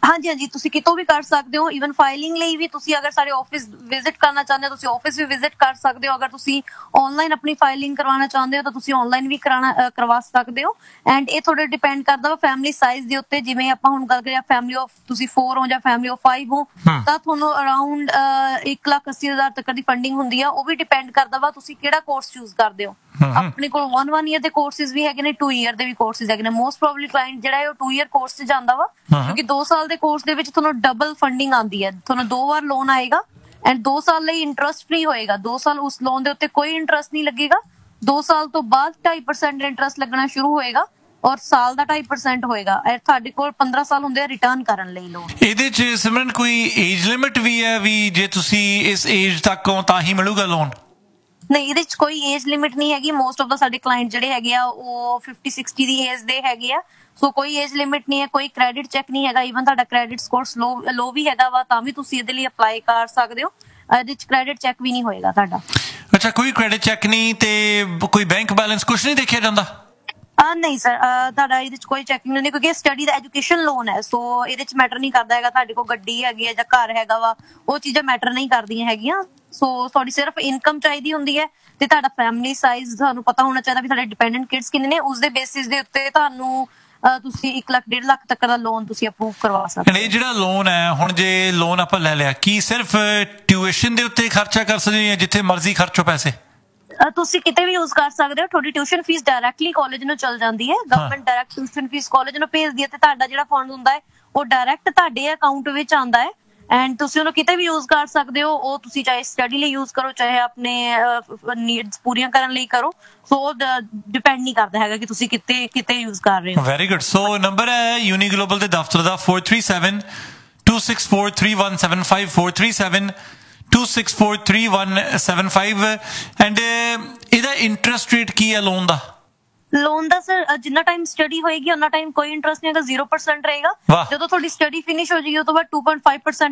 ਹਾਂਜੀ ਹਾਂਜੀ ਤੁਸੀਂ ਕਿਤੋਂ ਵੀ ਕਰ ਸਕਦੇ ਹੋ ਈਵਨ ਫਾਈਲਿੰਗ ਲਈ ਵੀ ਤੁਸੀਂ ਅਗਰ ਸਾਡੇ ਆਫਿਸ ਵਿਜ਼ਿਟ ਕਰਨਾ ਚਾਹੁੰਦੇ ਹੋ ਤੁਸੀਂ ਆਫਿਸ ਵੀ ਵਿਜ਼ਿਟ ਕਰ ਸਕਦੇ ਹੋ ਅਗਰ ਤੁਸੀਂ ਆਨਲਾਈਨ ਆਪਣੀ ਫਾਈਲਿੰਗ ਕਰਵਾਉਣਾ ਚਾਹੁੰਦੇ ਹੋ ਤਾਂ ਤੁਸੀਂ ਆਨਲਾਈਨ ਵੀ ਕਰਾਣਾ ਕਰਵਾ ਸਕਦੇ ਹੋ ਐਂਡ ਇਹ ਤੁਹਾਡੇ ਡਿਪੈਂਡ ਕਰਦਾ ਵਾ ਫੈਮਿਲੀ ਸਾਈਜ਼ ਦੇ ਉੱਤੇ ਜਿਵੇਂ ਆਪਾਂ ਹੁਣ ਗੱਲ ਕਰੀਏ ਫੈਮਿਲੀ ਆਫ ਤੁਸੀਂ ਚਾਰ ਹੋ ਜਾਂ ਫੈਮਿਲੀ ਆਫ ਪੰਜ ਹੋ ਤਾਂ ਤੁਹਾਨੂੰ ਅਰਾਊਂਡ ਇੱਕ ਲੱਖ ਅੱਸੀ ਹਜ਼ਾਰ ਤੱਕ ਦੀ ਫੰਡਿੰਗ ਹੁੰਦੀ ਆ ਉਹ ਵੀ ਡਿਪੈਂਡ ਕਰਦਾ ਵਾ ਤੁਸੀਂ ਕਿਹੜਾ ਕੋਰਸ ਚੂਜ਼ ਕਰਦੇ ਹੋ ਆਪਣੇ ਕੋਲ one one ਈਅਰ ਦੇ ਕੋਰਸਿਸ ਵੀ ਹੈਗੇ ਨੇ two ਈਅਰ ਦੇ ਵੀ ਕੋਰਸਿਸ ਹੈਗੇ ਨੇ ਮੋਸਟ ਪ੍ਰੋਬਬਲੀ ਕਲਾਇੰਟ ਜਿਹੜਾ ਹੈ ਉਹ two ਈਅਰ ਕੋਰਸ 'ਚ ਜਾਂਦਾ ਵਾ ਕਿਉਂਕਿ ਦੋ ਸਾਲ ਦੇ ਕੋਰਸ ਦੇ ਵਿੱਚ ਤੁਹਾਨੂੰ ਡਬਲ ਫੰਡਿੰਗ ਆਉਂਦੀ ਹੈ ਤੁਹਾਨੂੰ ਦੋ ਵਾਰ ਲੋਨ ਆਏਗਾ ਐਂਡ ਦੋ ਸਾਲ ਲਈ ਇੰਟਰਸਟ ਫ੍ਰੀ ਹੋਏਗਾ ਦੋ ਸਾਲ ਉਸ ਲੋਨ ਦੇ ਉੱਤੇ ਕੋਈ ਇੰਟਰਸਟ ਨਹੀਂ ਲੱਗੇਗਾ ਦੋ ਸਾਲ ਤੋਂ ਬਾਅਦ two percent ਇੰਟਰਸਟ ਲੱਗਣਾ ਸ਼ੁਰੂ ਹੋਏਗਾ ਔਰ ਸਾਲ ਦਾ two percent ਹੋਏਗਾ ਇਹ ਤੁਹਾਡੇ ਕੋਲ fifteen ਸਾਲ ਹੁੰਦੇ ਆ ਰਿਟਰਨ ਕਰਨ ਲਈ ਲੋਨ ਇਹਦੇ 'ਚ ਸਿਮਰਨ ਕੋਈ ਏਜ ਲਿਮਿਟ ਵੀ ਹੈ ਵੀ ਜੇ ਤੁਸੀਂ ਇਸ ਏਜ ਤੱਕ ਹੋ ਤਾਂ ਹੀ ਮਿਲੂਗਾ ਲੋਨ ਨਹੀਂ ਇਹਦੇ ਚ ਕੋਈ ਏਜ ਲਿਮਿਟ ਨਹੀਂ ਹੈਗੀ ਮੋਸਟ ਆਫ ਦਾ ਸਾਡੇ ਕਲਾਇੰਟ ਜਿਹੜੇ ਹੈਗੇ ਆ ਉਹ fifty sixty ਦੀ ਏਜ ਦੇ ਹੈਗੇ ਆ ਸੋ ਕੋਈ ਏਜ ਲਿਮਿਟ ਨਹੀਂ ਹੈ ਕੋਈ ਕ੍ਰੈਡਿਟ ਚੈੱਕ ਨਹੀਂ ਹੈਗਾ ਈਵਨ ਤੁਹਾਡਾ ਕ੍ਰੈਡਿਟ ਸਕੋਰ ਲੋ ਲੋ ਵੀ ਹੈਗਾ ਵਾ ਤਾਂ ਵੀ ਤੁਸੀਂ ਇਹਦੇ ਲਈ ਅਪਲਾਈ ਕਰ ਸਕਦੇ ਹੋ ਇਹਦੇ ਚ ਕ੍ਰੈਡਿਟ ਚੈੱਕ ਵੀ ਨਹੀਂ ਹੋਏਗਾ ਤੁਹਾਡਾ ਅੱਛਾ ਕੋਈ ਕ੍ਰੈਡਿਟ ਚੈੱਕ ਨਹੀਂ ਤੇ ਕੋਈ ਬੈਂਕ ਬੈਲੈਂਸ ਕੁਝ ਨਹੀਂ ਦੇਖਿਆ ਜਾਂਦਾ ਆ ਨਹੀਂ ਸਰ ਤੁਹਾਡਾ ਇਹਦੇ ਚ ਕੋਈ ਚੈਕਿੰਗ ਨਹੀਂ ਕਿਉਂਕਿ ਸਟੱਡੀ ਦਾ ਐਜੂਕੇਸ਼ਨ ਲੋਨ ਹੈ ਸੋ ਇਹਦੇ ਚ ਮੈਟਰ ਨਹੀਂ ਕਰਦਾ ਹੈਗਾ ਤੁਹਾਡੇ ਕੋਲ ਗੱਡੀ ਹੈਗੀ ਹੈ ਜਾਂ ਘਰ ਹੈਗਾ ਵਾ ਉਹ ਚੀਜ਼ਾਂ ਮੈਟਰ ਨਹੀਂ ਕਰਦੀਆਂ ਹੈਗੀਆਂ ਸੋ ਤੁਹਾਡੀ ਸਿਰਫ ਇਨਕਮ ਚਾਹੀਦੀ ਹੁੰਦੀ ਹੈ ਤੇ ਤੁਹਾਡਾ ਫੈਮਿਲੀ ਸਾਈਜ਼ ਤੁਹਾਨੂੰ ਪਤਾ ਹੋਣਾ ਚਾਹੀਦਾ ਵੀ ਤੁਹਾਡੇ ਡਿਪੈਂਡੈਂਟ ਕਿਡਸ ਕਿੰਨੇ ਨੇ ਉਸ ਦੇ ਬੇਸਿਸ ਦੇ ਉੱਤੇ ਤੁਹਾਨੂੰ ਤੁਸੀਂ ਇੱਕ ਲੱਖ ਡੇਢ ਲੱਖ ਤੱਕ ਦਾ ਲੋਨ ਤੁਸੀਂ ਅਪਰੂਵ ਕਰਵਾ ਸਕਦੇ ਹੋ ਇਹ ਜਿਹੜਾ ਲੋਨ ਹੈ ਹੁਣ ਜੇ ਲੋਨ ਆਪਾਂ ਲੈ ਲਿਆ ਕੀ ਸਿਰਫ ਟਿਊਸ਼ਨ ਦੇ ਉੱਤੇ ਖਰਚਾ ਕਰ ਸਕਦੇ ਜਾਂ ਜਿੱਥੇ ਮਰਜ਼ੀ ਖਰਚੋ ਪੈਸੇ ਤੁਸੀਂ ਕਿਤੇ ਵੀ ਯੂਜ਼ ਕਰ ਸਕਦੇ ਹੋ ਤੁਹਾਡੀ ਟਿਊਸ਼ਨ ਫੀਸ ਡਾਇਰੈਕਟਲੀ ਕਾਲਜ ਨੂੰ ਚਲ ਜਾਂਦੀ ਹੈ government direct tuition fees college ਨੂੰ ਭੇਜਦੀ ਹੈ ਤੇ ਤੁਹਾਡਾ ਜਿਹੜਾ ਫੰਡ ਹੁੰਦਾ ਹੈ ਉਹ ਡਾਇਰੈਕਟ ਤੁਹਾਡੇ ਅਕਾਊਂਟ ਵਿੱਚ ਆਉਂਦਾ ਹੈ ਐਂਡ ਤੁਸੀਂ ਉਹਨੂੰ ਕਿਤੇ ਵੀ ਯੂਜ਼ ਕਰ ਸਕਦੇ ਹੋ ਉਹ ਤੁਸੀਂ ਚਾਹੇ ਸਟੱਡੀ ਲਈ ਯੂਜ਼ ਕਰੋ ਚਾਹੇ ਆਪਣੇ ਨੀਡਸ ਪੂਰੀਆਂ ਕਰਨ ਲਈ ਕਰੋ ਸੋ ਡਿਪੈਂਡ ਨਹੀਂ ਕਰਦਾ ਹੈਗਾ ਕਿ ਤੁਸੀਂ ਕਿਤੇ ਕਿਤੇ ਯੂਜ਼ ਕਰ ਰਹੇ ਹੋ ਵੈਰੀ ਗੁੱਡ ਸੋ ਨੰਬਰ ਹੈ ਯੂਨੀ ਗਲੋਬਲ ਦੇ ਦਫ਼ਤਰ ਦਾ four three seven two six four three one seven five four three seven two six four three one seven five and ਇਹਦਾ ਇੰਟਰਸਟ ਰੇਟ ਕੀ ਹੈ ਲੋਨ ਦਾ loan ਦਾ sir ਜਿੰਨਾ time study ਹੋਏਗੀ ਉਹਨਾਂ time ਕੋਈ interest ਨਹੀਂ ਹੈਗਾ zero percent ਰਹੇਗਾ ਜਦੋਂ ਤੁਹਾਡੀ ਸਟੱਡੀ ਫਿਨਿਸ਼ ਹੋ ਜਾਏਗੀ ਉਸ ਤੋਂ ਬਾਅਦ two point five percent